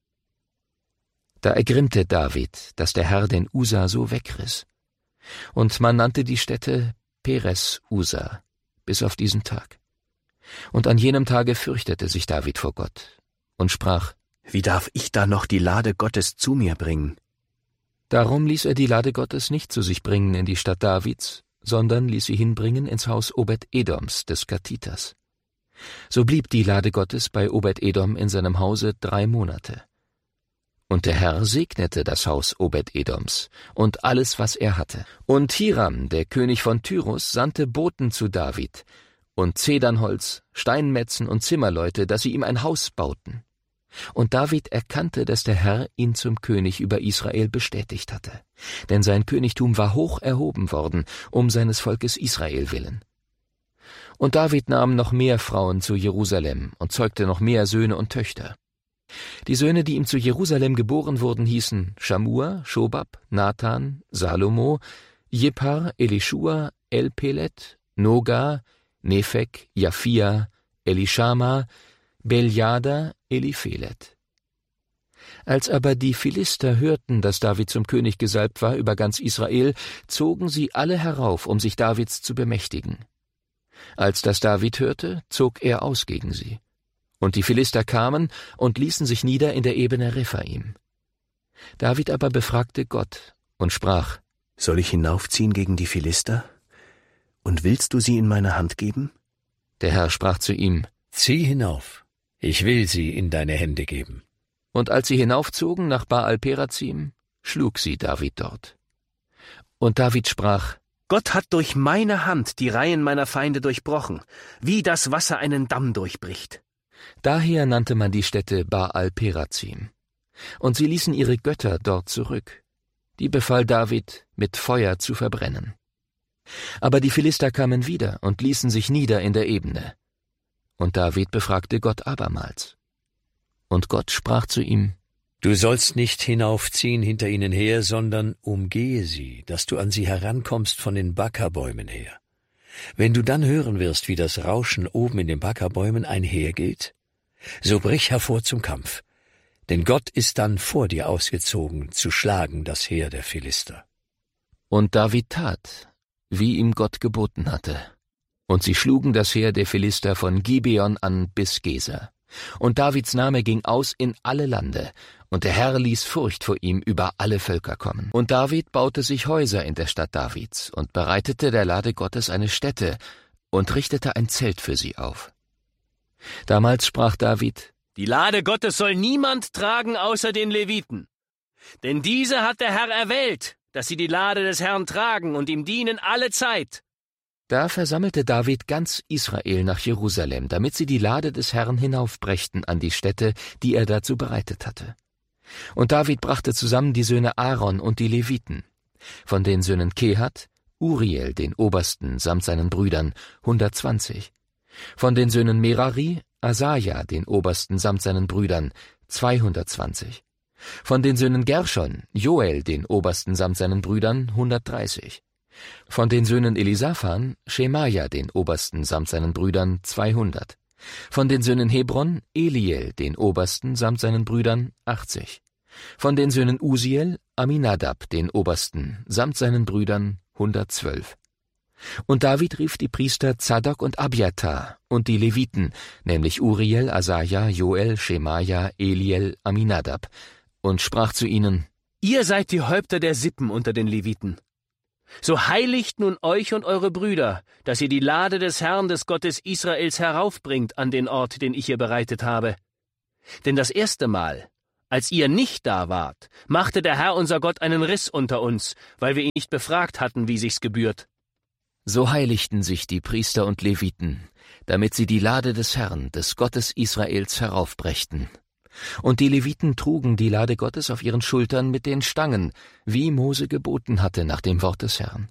Da ergrimmte David, dass der Herr den Usa so wegriss, und man nannte die Stätte Peres Usa bis auf diesen Tag. Und an jenem Tage fürchtete sich David vor Gott und sprach: Wie darf ich da noch die Lade Gottes zu mir bringen? Darum ließ er die Lade Gottes nicht zu sich bringen in die Stadt Davids, sondern ließ sie hinbringen ins Haus Obed-Edoms des Gatiters. So blieb die Lade Gottes bei Obed-Edom in seinem Hause drei Monate. Und der Herr segnete das Haus Obed-Edoms und alles, was er hatte. Und Hiram, der König von Tyrus, sandte Boten zu David und Zedernholz, Steinmetzen und Zimmerleute, dass sie ihm ein Haus bauten. Und David erkannte, dass der Herr ihn zum König über Israel bestätigt hatte, denn sein Königtum war hoch erhoben worden, um seines Volkes Israel willen. Und David nahm noch mehr Frauen zu Jerusalem und zeugte noch mehr Söhne und Töchter. Die Söhne, die ihm zu Jerusalem geboren wurden, hießen Schamua, Schobab, Nathan, Salomo, Jippar, Elischua, Elpelet, Noga, Nephek, Japhia, Elishama, Beljada, Eliphelet. Als aber die Philister hörten, dass David zum König gesalbt war über ganz Israel, zogen sie alle herauf, um sich Davids zu bemächtigen. Als das David hörte, zog er aus gegen sie. Und die Philister kamen und ließen sich nieder in der Ebene Rephaim. David aber befragte Gott und sprach: Soll ich hinaufziehen gegen die Philister? Und willst du sie in meine Hand geben? Der Herr sprach zu ihm: Zieh hinauf, ich will sie in deine Hände geben. Und als sie hinaufzogen nach Baal-Perazim, schlug sie David dort. Und David sprach: Gott hat durch meine Hand die Reihen meiner Feinde durchbrochen, wie das Wasser einen Damm durchbricht. Daher nannte man die Stätte Baal-Perazim. Und sie ließen ihre Götter dort zurück. Die befahl David, mit Feuer zu verbrennen. Aber die Philister kamen wieder und ließen sich nieder in der Ebene. Und David befragte Gott abermals. Und Gott sprach zu ihm: Du sollst nicht hinaufziehen hinter ihnen her, sondern umgehe sie, dass du an sie herankommst von den Backerbäumen her. Wenn du dann hören wirst, wie das Rauschen oben in den Backerbäumen einhergeht, so brich hervor zum Kampf, denn Gott ist dann vor dir ausgezogen, zu schlagen das Heer der Philister. Und David tat, wie ihm Gott geboten hatte. Und sie schlugen das Heer der Philister von Gibeon an bis Geser. Und Davids Name ging aus in alle Lande, und der Herr ließ Furcht vor ihm über alle Völker kommen. Und David baute sich Häuser in der Stadt Davids und bereitete der Lade Gottes eine Stätte und richtete ein Zelt für sie auf. Damals sprach David: Die Lade Gottes soll niemand tragen außer den Leviten. Denn diese hat der Herr erwählt, dass sie die Lade des Herrn tragen und ihm dienen alle Zeit. Da versammelte David ganz Israel nach Jerusalem, damit sie die Lade des Herrn hinaufbrächten an die Stätte, die er dazu bereitet hatte. Und David brachte zusammen die Söhne Aaron und die Leviten. Von den Söhnen Kehat, Uriel, den Obersten, samt seinen Brüdern, hundertzwanzig. Von den Söhnen Merari, Asaja, den Obersten, samt seinen Brüdern, zweihundertzwanzig. Von den Söhnen Gershon, Joel, den Obersten, samt seinen Brüdern, hundertdreißig. Von den Söhnen Elisaphan, Schemaja, den Obersten, samt seinen Brüdern, zweihundert. Von den Söhnen Hebron, Eliel, den Obersten, samt seinen Brüdern, achtzig. Von den Söhnen Usiel, Aminadab, den Obersten, samt seinen Brüdern, hundertzwölf. Und David rief die Priester Zadok und Abiathar und die Leviten, nämlich Uriel, Asaja, Joel, Schemaja, Eliel, Aminadab, und sprach zu ihnen: Ihr seid die Häupter der Sippen unter den Leviten. So heiligt nun euch und eure Brüder, dass ihr die Lade des Herrn, des Gottes Israels, heraufbringt an den Ort, den ich ihr bereitet habe. Denn das erste Mal, als ihr nicht da wart, machte der Herr unser Gott einen Riss unter uns, weil wir ihn nicht befragt hatten, wie sich's gebührt. So heiligten sich die Priester und Leviten, damit sie die Lade des Herrn, des Gottes Israels, heraufbrächten. Und die Leviten trugen die Lade Gottes auf ihren Schultern mit den Stangen, wie Mose geboten hatte nach dem Wort des Herrn.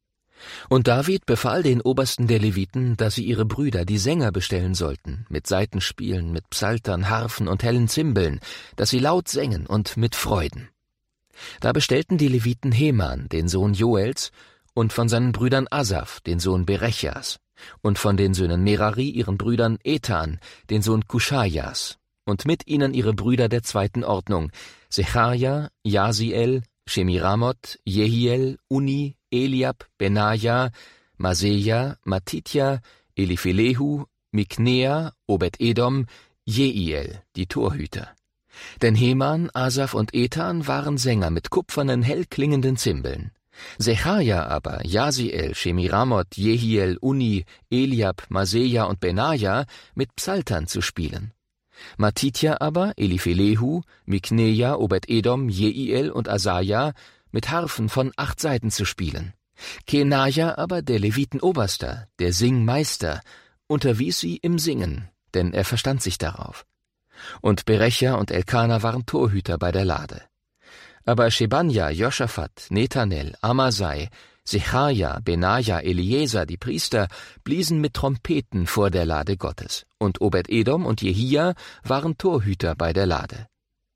Und David befahl den Obersten der Leviten, dass sie ihre Brüder, die Sänger, bestellen sollten, mit Saitenspielen, mit Psaltern, Harfen und hellen Zimbeln, dass sie laut sängen und mit Freuden. Da bestellten die Leviten Heman, den Sohn Joels, und von seinen Brüdern Asaf, den Sohn Berechjas, und von den Söhnen Merari, ihren Brüdern Ethan, den Sohn Kuschajas, und mit ihnen ihre Brüder der zweiten Ordnung, Secharja, Jasiel, Shemiramoth, Jehiel, Uni, Eliab, Benaja, Maseja, Matitja, Eliphelehu, Miknea, Obed-Edom, Jeiel, die Torhüter. Denn Heman, Asaf und Ethan waren Sänger mit kupfernen, hellklingenden Zimbeln. Secharja aber, Jasiel, Shemiramoth, Jehiel, Uni, Eliab, Maseja und Benaja mit Psaltern zu spielen. Matitja aber, Eliphelehu, Mikneja, Obed-Edom, Jeiel und Asaja mit Harfen von acht Saiten zu spielen. Kenaja aber, der Levitenoberster, der Singmeister, unterwies sie im Singen, denn er verstand sich darauf. Und Berecha und Elkana waren Torhüter bei der Lade. Aber Shebanja, Joschafat, Nethanel, Amasai, Secharja, Benaja, Eliezer, die Priester, bliesen mit Trompeten vor der Lade Gottes, und Obed-Edom und Jehia waren Torhüter bei der Lade.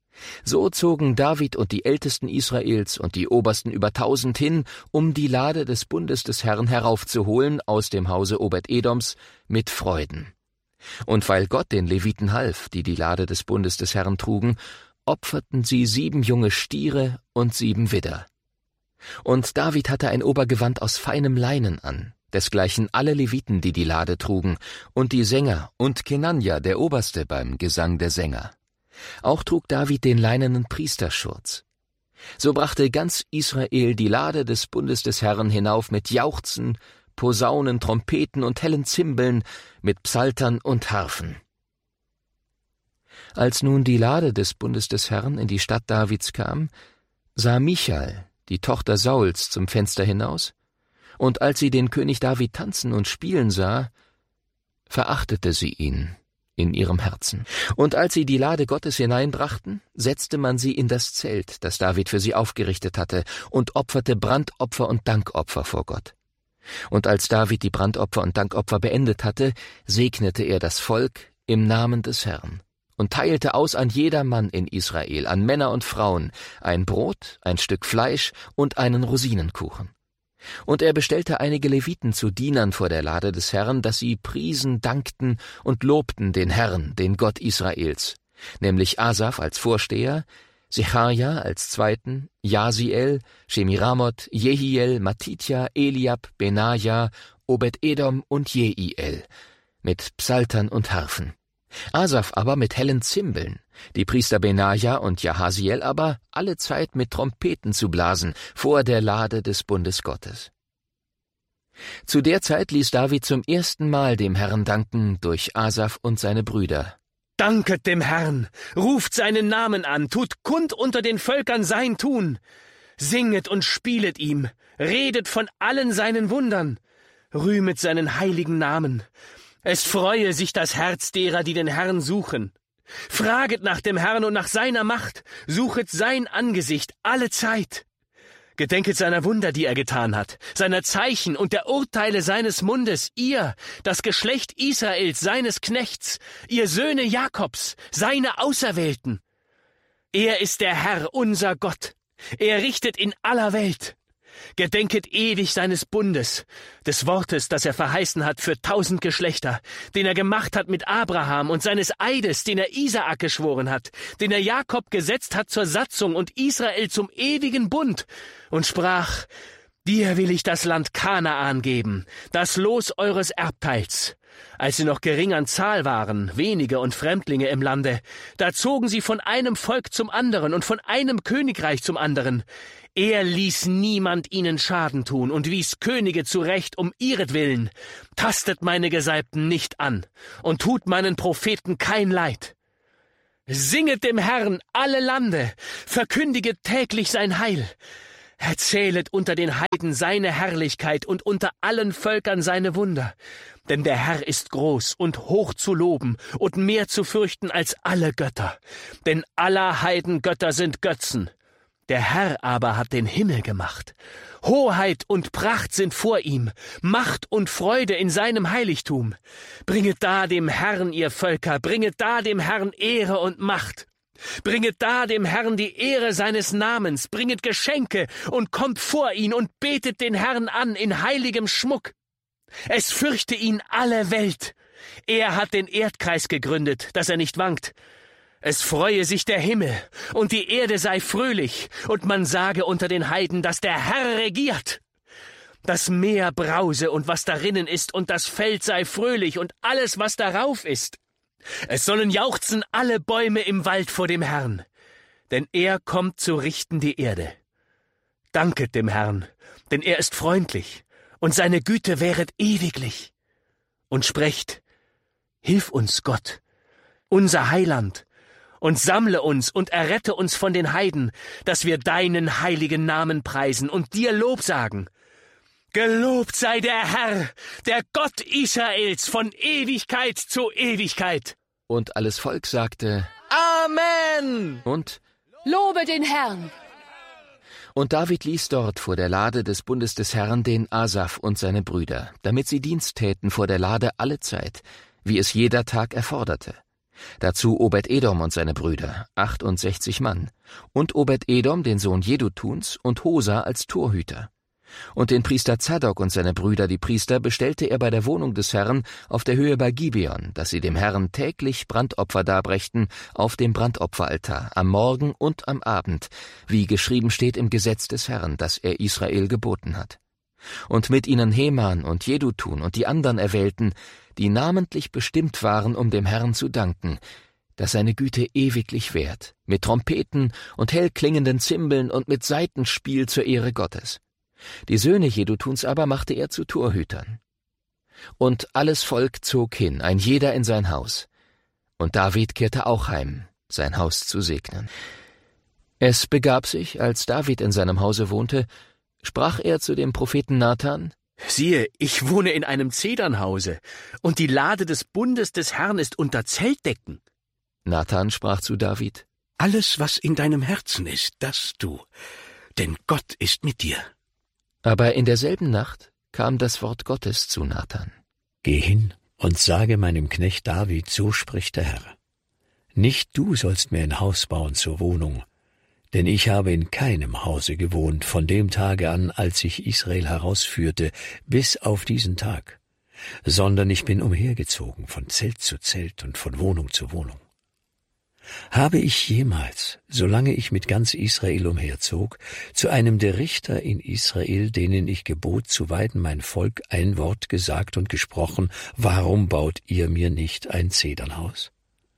So zogen David und die Ältesten Israels und die Obersten über tausend hin, um die Lade des Bundes des Herrn heraufzuholen aus dem Hause Obed-Edoms mit Freuden. Und weil Gott den Leviten half, die die Lade des Bundes des Herrn trugen, opferten sie sieben junge Stiere und sieben Widder. Und David hatte ein Obergewand aus feinem Leinen an, desgleichen alle Leviten, die die Lade trugen, und die Sänger und Kenanja, der Oberste beim Gesang der Sänger. Auch trug David den leinenen Priesterschurz. So brachte ganz Israel die Lade des Bundes des Herrn hinauf mit Jauchzen, Posaunen, Trompeten und hellen Zimbeln, mit Psaltern und Harfen. Als nun die Lade des Bundes des Herrn in die Stadt Davids kam, sah Michal, die Tochter Sauls, zum Fenster hinaus, und als sie den König David tanzen und spielen sah, verachtete sie ihn in ihrem Herzen. Und als sie die Lade Gottes hineinbrachten, setzte man sie in das Zelt, das David für sie aufgerichtet hatte, und opferte Brandopfer und Dankopfer vor Gott. Und als David die Brandopfer und Dankopfer beendet hatte, segnete er das Volk im Namen des Herrn und teilte aus an jedermann in Israel, an Männer und Frauen, ein Brot, ein Stück Fleisch und einen Rosinenkuchen. Und er bestellte einige Leviten zu Dienern vor der Lade des Herrn, dass sie priesen, dankten und lobten den Herrn, den Gott Israels, nämlich Asaf als Vorsteher, Secharja als Zweiten, Jasiel, Shemiramoth, Jehiel, Matitja, Eliab, Benaja, Obed-Edom und Jeiel, mit Psaltern und Harfen. Asaf aber mit hellen Zimbeln, die Priester Benaja und Jahasiel aber allezeit mit Trompeten zu blasen vor der Lade des Bundes Gottes. Zu der Zeit ließ David zum ersten Mal dem Herrn danken durch Asaf und seine Brüder. Danket dem Herrn, ruft seinen Namen an, tut kund unter den Völkern sein Tun. Singet und spielet ihm, redet von allen seinen Wundern, rühmet seinen heiligen Namen. Es freue sich das Herz derer, die den Herrn suchen. Fraget nach dem Herrn und nach seiner Macht, suchet sein Angesicht alle Zeit. Gedenket seiner Wunder, die er getan hat, seiner Zeichen und der Urteile seines Mundes, ihr, das Geschlecht Israels, seines Knechts, ihr Söhne Jakobs, seine Auserwählten. Er ist der Herr, unser Gott. Er richtet in aller Welt. Gedenket ewig seines Bundes, des Wortes, das er verheißen hat für tausend Geschlechter, den er gemacht hat mit Abraham und seines Eides, den er Isaak geschworen hat, den er Jakob gesetzt hat zur Satzung und Israel zum ewigen Bund und sprach, Dir will ich das Land Kanaan geben, das Los eures Erbteils. Als sie noch gering an Zahl waren, wenige und Fremdlinge im Lande, da zogen sie von einem Volk zum anderen und von einem Königreich zum anderen. Er ließ niemand ihnen Schaden tun und wies Könige zurecht um ihretwillen. Tastet meine Gesalbten nicht an und tut meinen Propheten kein Leid. Singet dem Herrn alle Lande, verkündiget täglich sein Heil. Erzählet unter den Heiden seine Herrlichkeit und unter allen Völkern seine Wunder. Denn der Herr ist groß und hoch zu loben und mehr zu fürchten als alle Götter. Denn aller Heiden Götter sind Götzen. Der Herr aber hat den Himmel gemacht. Hoheit und Pracht sind vor ihm, Macht und Freude in seinem Heiligtum. Bringet da dem Herrn, ihr Völker, bringet da dem Herrn Ehre und Macht. Bringet da dem Herrn die Ehre seines Namens, bringet Geschenke und kommt vor ihn und betet den Herrn an in heiligem Schmuck. Es fürchte ihn alle Welt. Er hat den Erdkreis gegründet, dass er nicht wankt. Es freue sich der Himmel, und die Erde sei fröhlich, und man sage unter den Heiden, dass der Herr regiert. Das Meer brause und was darinnen ist, und das Feld sei fröhlich und alles, was darauf ist. Es sollen jauchzen alle Bäume im Wald vor dem Herrn, denn er kommt zu richten die Erde. Danket dem Herrn, denn er ist freundlich, und seine Güte währet ewiglich. Und sprecht, hilf uns, Gott, unser Heiland, und sammle uns und errette uns von den Heiden, dass wir deinen heiligen Namen preisen und dir Lob sagen. Gelobt sei der Herr, der Gott Israels, von Ewigkeit zu Ewigkeit. Und alles Volk sagte, Amen! Und Lobe den Herrn! Und David ließ dort vor der Lade des Bundes des Herrn den Asaf und seine Brüder, damit sie Dienst täten vor der Lade alle Zeit, wie es jeder Tag erforderte. Dazu Obed-Edom und seine Brüder, achtundsechzig Mann, und Obed-Edom, den Sohn Jedutuns, und Hosa als Torhüter. Und den Priester Zadok und seine Brüder, die Priester, bestellte er bei der Wohnung des Herrn auf der Höhe bei Gibeon, dass sie dem Herrn täglich Brandopfer darbrächten auf dem Brandopferaltar, am Morgen und am Abend, wie geschrieben steht im Gesetz des Herrn, das er Israel geboten hat. Und mit ihnen Heman und Jedutun und die anderen Erwählten, die namentlich bestimmt waren, um dem Herrn zu danken, dass seine Güte ewiglich währt, mit Trompeten und hellklingenden Zimbeln und mit Saitenspiel zur Ehre Gottes. Die Söhne Jedutuns aber machte er zu Torhütern. Und alles Volk zog hin, ein jeder in sein Haus. Und David kehrte auch heim, sein Haus zu segnen. Es begab sich, als David in seinem Hause wohnte, sprach er zu dem Propheten Nathan: Siehe, ich wohne in einem Zedernhause, und die Lade des Bundes des Herrn ist unter Zeltdecken. Nathan sprach zu David: Alles, was in deinem Herzen ist, das tu, denn Gott ist mit dir. Aber in derselben Nacht kam das Wort Gottes zu Nathan. Geh hin und sage meinem Knecht David, so spricht der Herr. Nicht du sollst mir ein Haus bauen zur Wohnung, denn ich habe in keinem Hause gewohnt von dem Tage an, als ich Israel herausführte, bis auf diesen Tag, sondern ich bin umhergezogen von Zelt zu Zelt und von Wohnung zu Wohnung. Habe ich jemals, solange ich mit ganz Israel umherzog, zu einem der Richter in Israel, denen ich gebot, zu weiden mein Volk, ein Wort gesagt und gesprochen, warum baut ihr mir nicht ein Zedernhaus?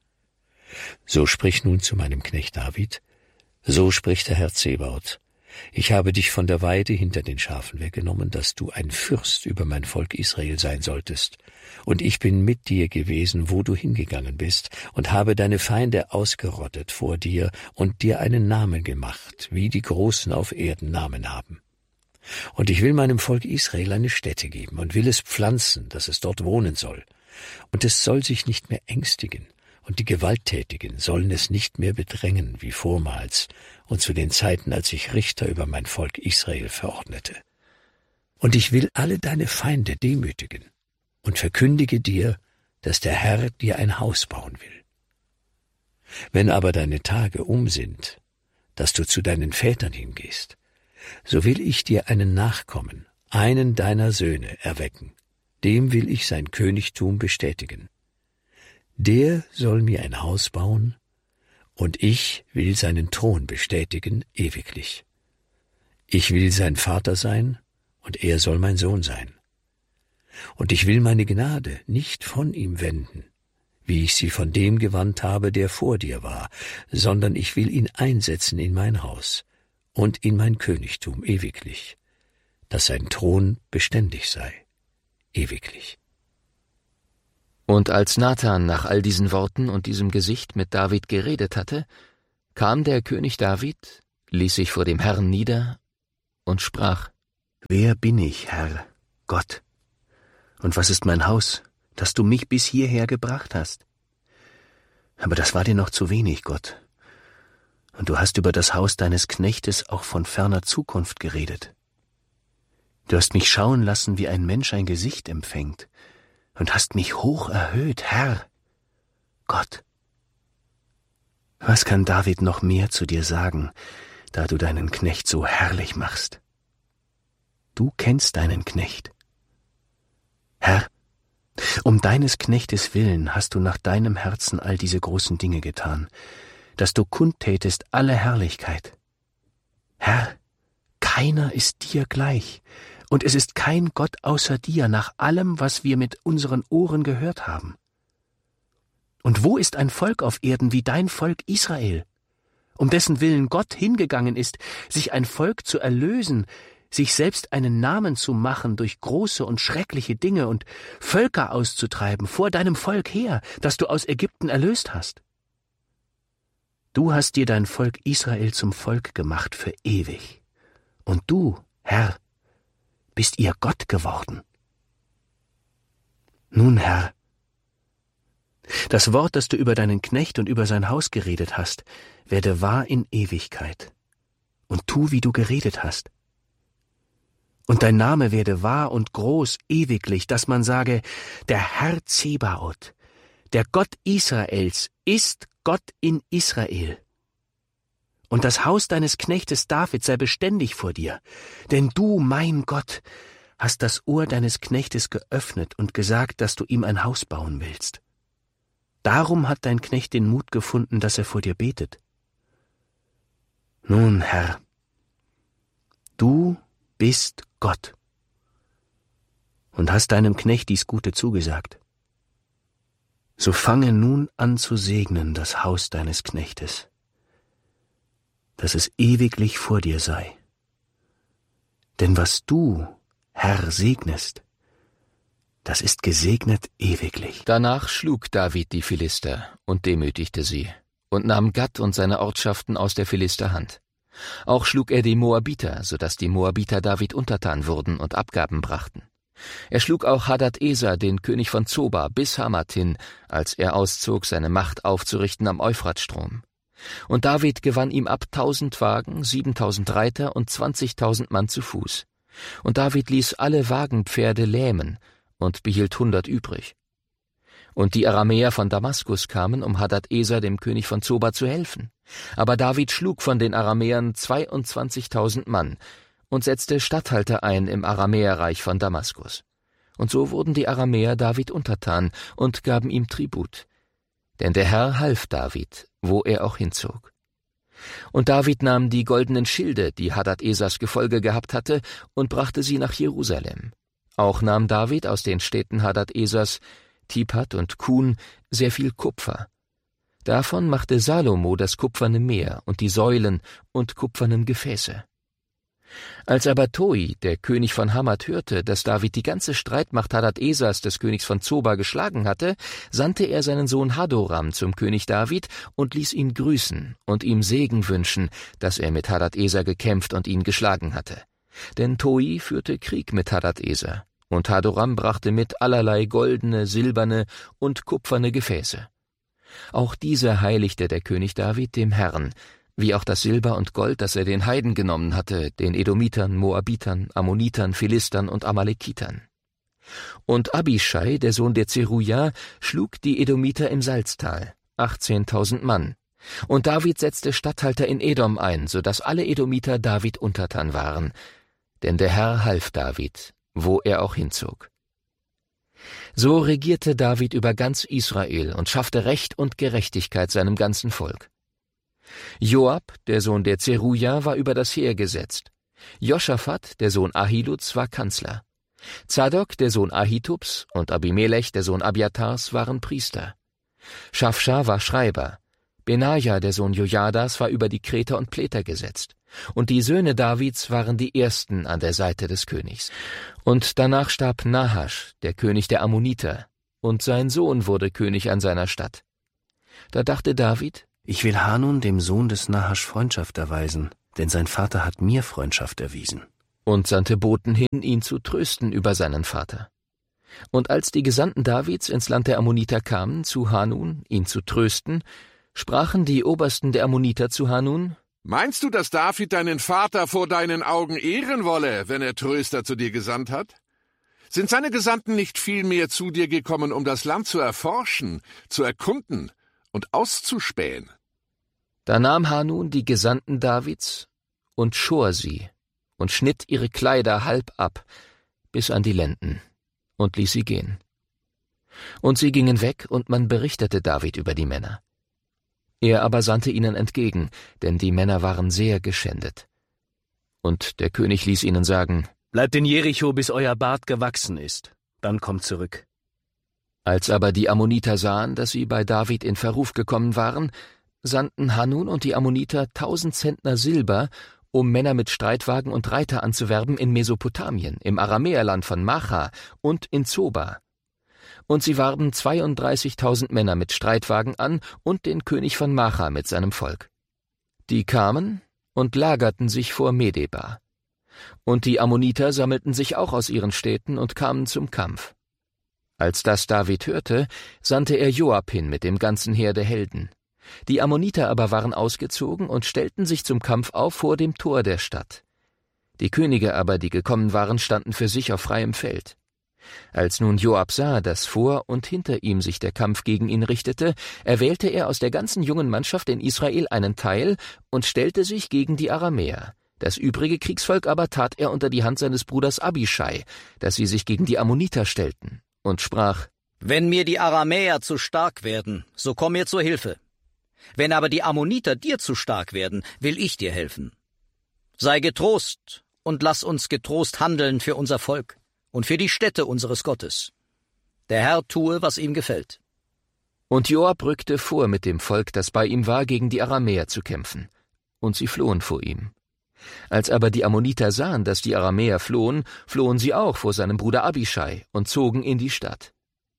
So sprich nun zu meinem Knecht David, so spricht der Herr Zebaoth, ich habe dich von der Weide hinter den Schafen weggenommen, dass du ein Fürst über mein Volk Israel sein solltest. Und ich bin mit dir gewesen, wo du hingegangen bist, und habe deine Feinde ausgerottet vor dir und dir einen Namen gemacht, wie die Großen auf Erden Namen haben. Und ich will meinem Volk Israel eine Stätte geben und will es pflanzen, dass es dort wohnen soll. Und es soll sich nicht mehr ängstigen, und die Gewalttätigen sollen es nicht mehr bedrängen wie vormals und zu den Zeiten, als ich Richter über mein Volk Israel verordnete. Und ich will alle deine Feinde demütigen und verkündige dir, dass der Herr dir ein Haus bauen will. Wenn aber deine Tage um sind, dass du zu deinen Vätern hingehst, so will ich dir einen Nachkommen, einen deiner Söhne, erwecken, dem will ich sein Königtum bestätigen. Der soll mir ein Haus bauen, und ich will seinen Thron bestätigen ewiglich. Ich will sein Vater sein, und er soll mein Sohn sein. Und ich will meine Gnade nicht von ihm wenden, wie ich sie von dem gewandt habe, der vor dir war, sondern ich will ihn einsetzen in mein Haus und in mein Königtum ewiglich, dass sein Thron beständig sei, ewiglich. Und als Nathan nach all diesen Worten und diesem Gesicht mit David geredet hatte, kam der König David, ließ sich vor dem Herrn nieder und sprach: Wer bin ich, Herr, Gott? Und was ist mein Haus, dass du mich bis hierher gebracht hast? Aber das war dir noch zu wenig, Gott. Und du hast über das Haus deines Knechtes auch von ferner Zukunft geredet. Du hast mich schauen lassen, wie ein Mensch ein Gesicht empfängt, und hast mich hoch erhöht, Herr, Gott. Was kann David noch mehr zu dir sagen, da du deinen Knecht so herrlich machst? Du kennst deinen Knecht. Herr, um deines Knechtes willen hast du nach deinem Herzen all diese großen Dinge getan, dass du kundtätest alle Herrlichkeit. Herr, keiner ist dir gleich, und es ist kein Gott außer dir nach allem, was wir mit unseren Ohren gehört haben. Und wo ist ein Volk auf Erden wie dein Volk Israel, um dessen Willen Gott hingegangen ist, sich ein Volk zu erlösen, sich selbst einen Namen zu machen durch große und schreckliche Dinge und Völker auszutreiben vor deinem Volk her, das du aus Ägypten erlöst hast? Du hast dir dein Volk Israel zum Volk gemacht für ewig. Und du, Herr, bist ihr Gott geworden. Nun, Herr, das Wort, das du über deinen Knecht und über sein Haus geredet hast, werde wahr in Ewigkeit. Und tu, wie du geredet hast. Und dein Name werde wahr und groß ewiglich, dass man sage, der Herr Zebaoth, der Gott Israels, ist Gott in Israel. Und das Haus deines Knechtes David sei beständig vor dir, denn du, mein Gott, hast das Ohr deines Knechtes geöffnet und gesagt, dass du ihm ein Haus bauen willst. Darum hat dein Knecht den Mut gefunden, dass er vor dir betet. Nun, Herr, du bist Gott und hast deinem Knecht dies Gute zugesagt. So fange nun an zu segnen das Haus deines Knechtes, dass es ewiglich vor dir sei. Denn was du, Herr, segnest, das ist gesegnet ewiglich. Danach schlug David die Philister und demütigte sie und nahm Gat und seine Ortschaften aus der Philister Hand. Auch schlug er die Moabiter, so dass die Moabiter David untertan wurden und Abgaben brachten. Er schlug auch Hadad-Eser, den König von Zoba, bis Hamath hin, als er auszog, seine Macht aufzurichten am Euphratstrom. Und David gewann ihm ab tausend Wagen, siebentausend Reiter und zwanzigtausend Mann zu Fuß. Und David ließ alle Wagenpferde lähmen und behielt hundert übrig. Und die Aramäer von Damaskus kamen, um Hadad-Eser, dem König von Zoba, zu helfen. Aber David schlug von den Aramäern zweiundzwanzigtausend Mann und setzte Statthalter ein im Aramäerreich von Damaskus. Und so wurden die Aramäer David untertan und gaben ihm Tribut. Denn der Herr half David, wo er auch hinzog. Und David nahm die goldenen Schilde, die Hadad-Esers Gefolge gehabt hatte, und brachte sie nach Jerusalem. Auch nahm David aus den Städten Hadad-Esers, Tipat und Kun, sehr viel Kupfer. Davon machte Salomo das kupferne Meer und die Säulen und kupfernen Gefäße. Als aber Toi, der König von Hamath, hörte, dass David die ganze Streitmacht Hadad-Esers, des Königs von Zoba, geschlagen hatte, sandte er seinen Sohn Hadoram zum König David und ließ ihn grüßen und ihm Segen wünschen, dass er mit Hadad-Eser gekämpft und ihn geschlagen hatte. Denn Toi führte Krieg mit Hadad-Eser, und Hadoram brachte mit allerlei goldene, silberne und kupferne Gefäße. Auch diese heiligte der König David dem Herrn, wie auch das Silber und Gold, das er den Heiden genommen hatte, den Edomitern, Moabitern, Ammonitern, Philistern und Amalekitern. Und Abischai, der Sohn der Zeruja, schlug die Edomiter im Salztal, achtzehntausend Mann. Und David setzte Statthalter in Edom ein, so dass alle Edomiter David untertan waren. Denn der Herr half David, wo er auch hinzog. So regierte David über ganz Israel und schaffte Recht und Gerechtigkeit seinem ganzen Volk. Joab, der Sohn der Zeruja, war über das Heer gesetzt. Joschafat, der Sohn Ahiluds, war Kanzler. Zadok, der Sohn Ahitubs, und Abimelech, der Sohn Abiatars, waren Priester. Schafscha war Schreiber. Benaja, der Sohn Jojadas, war über die Kreter und Pläter gesetzt. Und die Söhne Davids waren die ersten an der Seite des Königs. Und danach starb Nahasch, der König der Ammoniter, und sein Sohn wurde König an seiner Stadt. Da dachte David: Ich will Hanun, dem Sohn des Nahasch, Freundschaft erweisen, denn sein Vater hat mir Freundschaft erwiesen. Und sandte Boten hin, ihn zu trösten über seinen Vater. Und als die Gesandten Davids ins Land der Ammoniter kamen, zu Hanun, ihn zu trösten, sprachen die Obersten der Ammoniter zu Hanun: Meinst du, dass David deinen Vater vor deinen Augen ehren wolle, wenn er Tröster zu dir gesandt hat? Sind seine Gesandten nicht vielmehr zu dir gekommen, um das Land zu erforschen, zu erkunden und auszuspähen? Da nahm Hanun die Gesandten Davids und schor sie und schnitt ihre Kleider halb ab, bis an die Lenden, und ließ sie gehen. Und sie gingen weg, und man berichtete David über die Männer. Er aber sandte ihnen entgegen, denn die Männer waren sehr geschändet. Und der König ließ ihnen sagen: Bleibt in Jericho, bis euer Bart gewachsen ist, dann kommt zurück. Als aber die Ammoniter sahen, dass sie bei David in Verruf gekommen waren, sandten Hanun und die Ammoniter tausend Zentner Silber, um Männer mit Streitwagen und Reiter anzuwerben in Mesopotamien, im Aramäerland von Macha und in Zoba. Und sie warben zweiunddreißigtausend Männer mit Streitwagen an und den König von Macha mit seinem Volk. Die kamen und lagerten sich vor Medeba. Und die Ammoniter sammelten sich auch aus ihren Städten und kamen zum Kampf. Als das David hörte, sandte er Joab hin mit dem ganzen Heer der Helden. Die Ammoniter aber waren ausgezogen und stellten sich zum Kampf auf vor dem Tor der Stadt. Die Könige aber, die gekommen waren, standen für sich auf freiem Feld. Als nun Joab sah, dass vor und hinter ihm sich der Kampf gegen ihn richtete, erwählte er aus der ganzen jungen Mannschaft in Israel einen Teil und stellte sich gegen die Aramäer. Das übrige Kriegsvolk aber tat er unter die Hand seines Bruders Abischai, dass sie sich gegen die Ammoniter stellten, und sprach: Wenn mir die Aramäer zu stark werden, so komm mir zur Hilfe. Wenn aber die Ammoniter dir zu stark werden, will ich dir helfen. Sei getrost und lass uns getrost handeln für unser Volk und für die Städte unseres Gottes. Der Herr tue, was ihm gefällt. Und Joab rückte vor mit dem Volk, das bei ihm war, gegen die Aramäer zu kämpfen. Und sie flohen vor ihm. Als aber die Ammoniter sahen, dass die Aramäer flohen, flohen sie auch vor seinem Bruder Abischai und zogen in die Stadt.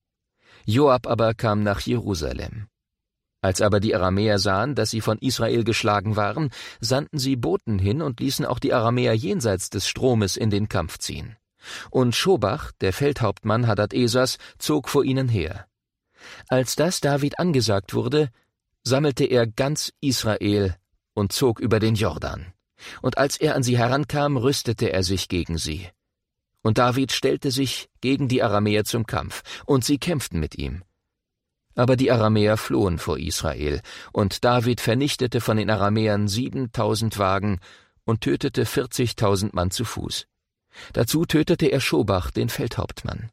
Joab aber kam nach Jerusalem. Als aber die Aramäer sahen, dass sie von Israel geschlagen waren, sandten sie Boten hin und ließen auch die Aramäer jenseits des Stromes in den Kampf ziehen. Und Schobach, der Feldhauptmann Hadad-Esers, zog vor ihnen her. Als das David angesagt wurde, sammelte er ganz Israel und zog über den Jordan. Und als er an sie herankam, rüstete er sich gegen sie. Und David stellte sich gegen die Aramäer zum Kampf, und sie kämpften mit ihm. Aber die Aramäer flohen vor Israel, und David vernichtete von den Aramäern siebentausend Wagen und tötete vierzigtausend Mann zu Fuß. Dazu tötete er Schobach, den Feldhauptmann.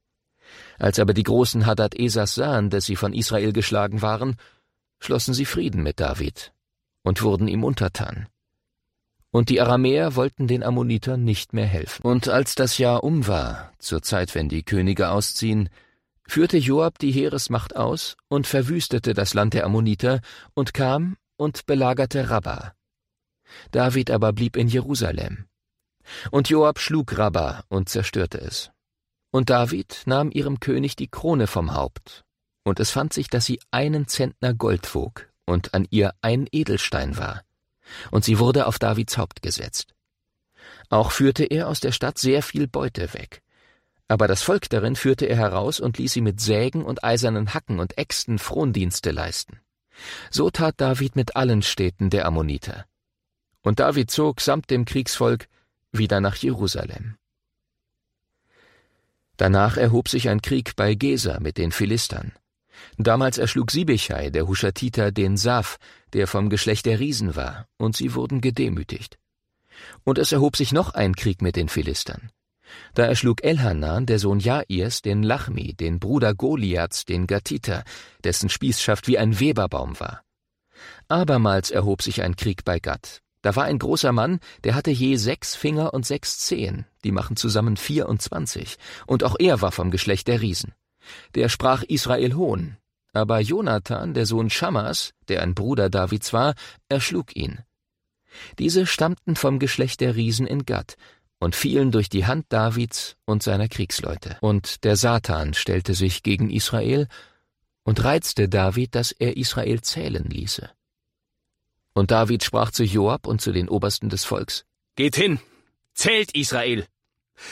Als aber die großen Hadad-Esers sahen, dass sie von Israel geschlagen waren, schlossen sie Frieden mit David und wurden ihm untertan. Und die Aramäer wollten den Ammonitern nicht mehr helfen. Und als das Jahr um war, zur Zeit, wenn die Könige ausziehen, führte Joab die Heeresmacht aus und verwüstete das Land der Ammoniter und kam und belagerte Rabba. David aber blieb in Jerusalem. Und Joab schlug Rabba und zerstörte es. Und David nahm ihrem König die Krone vom Haupt, und es fand sich, dass sie einen Zentner Gold wog und an ihr ein Edelstein war, und sie wurde auf Davids Haupt gesetzt. Auch führte er aus der Stadt sehr viel Beute weg, aber das Volk darin führte er heraus und ließ sie mit Sägen und eisernen Hacken und Äxten Frondienste leisten. So tat David mit allen Städten der Ammoniter. Und David zog samt dem Kriegsvolk wieder nach Jerusalem. Danach erhob sich ein Krieg bei Geser mit den Philistern. Damals erschlug Sibeschai, der Huschatiter, den Saf, der vom Geschlecht der Riesen war, und sie wurden gedemütigt. Und es erhob sich noch ein Krieg mit den Philistern. Da erschlug Elhanan, der Sohn Jairs, den Lachmi, den Bruder Goliaths, den Gatiter, dessen Spießschaft wie ein Weberbaum war. Abermals erhob sich ein Krieg bei Gad. Da war ein großer Mann, der hatte je sechs Finger und sechs Zehen, die machen zusammen vierundzwanzig, und auch er war vom Geschlecht der Riesen. Der sprach Israel Hohn, aber Jonathan, der Sohn Schammas, der ein Bruder Davids war, erschlug ihn. Diese stammten vom Geschlecht der Riesen in Gad und fielen durch die Hand Davids und seiner Kriegsleute. Und der Satan stellte sich gegen Israel und reizte David, dass er Israel zählen ließe. Und David sprach zu Joab und zu den Obersten des Volks: Geht hin, zählt Israel,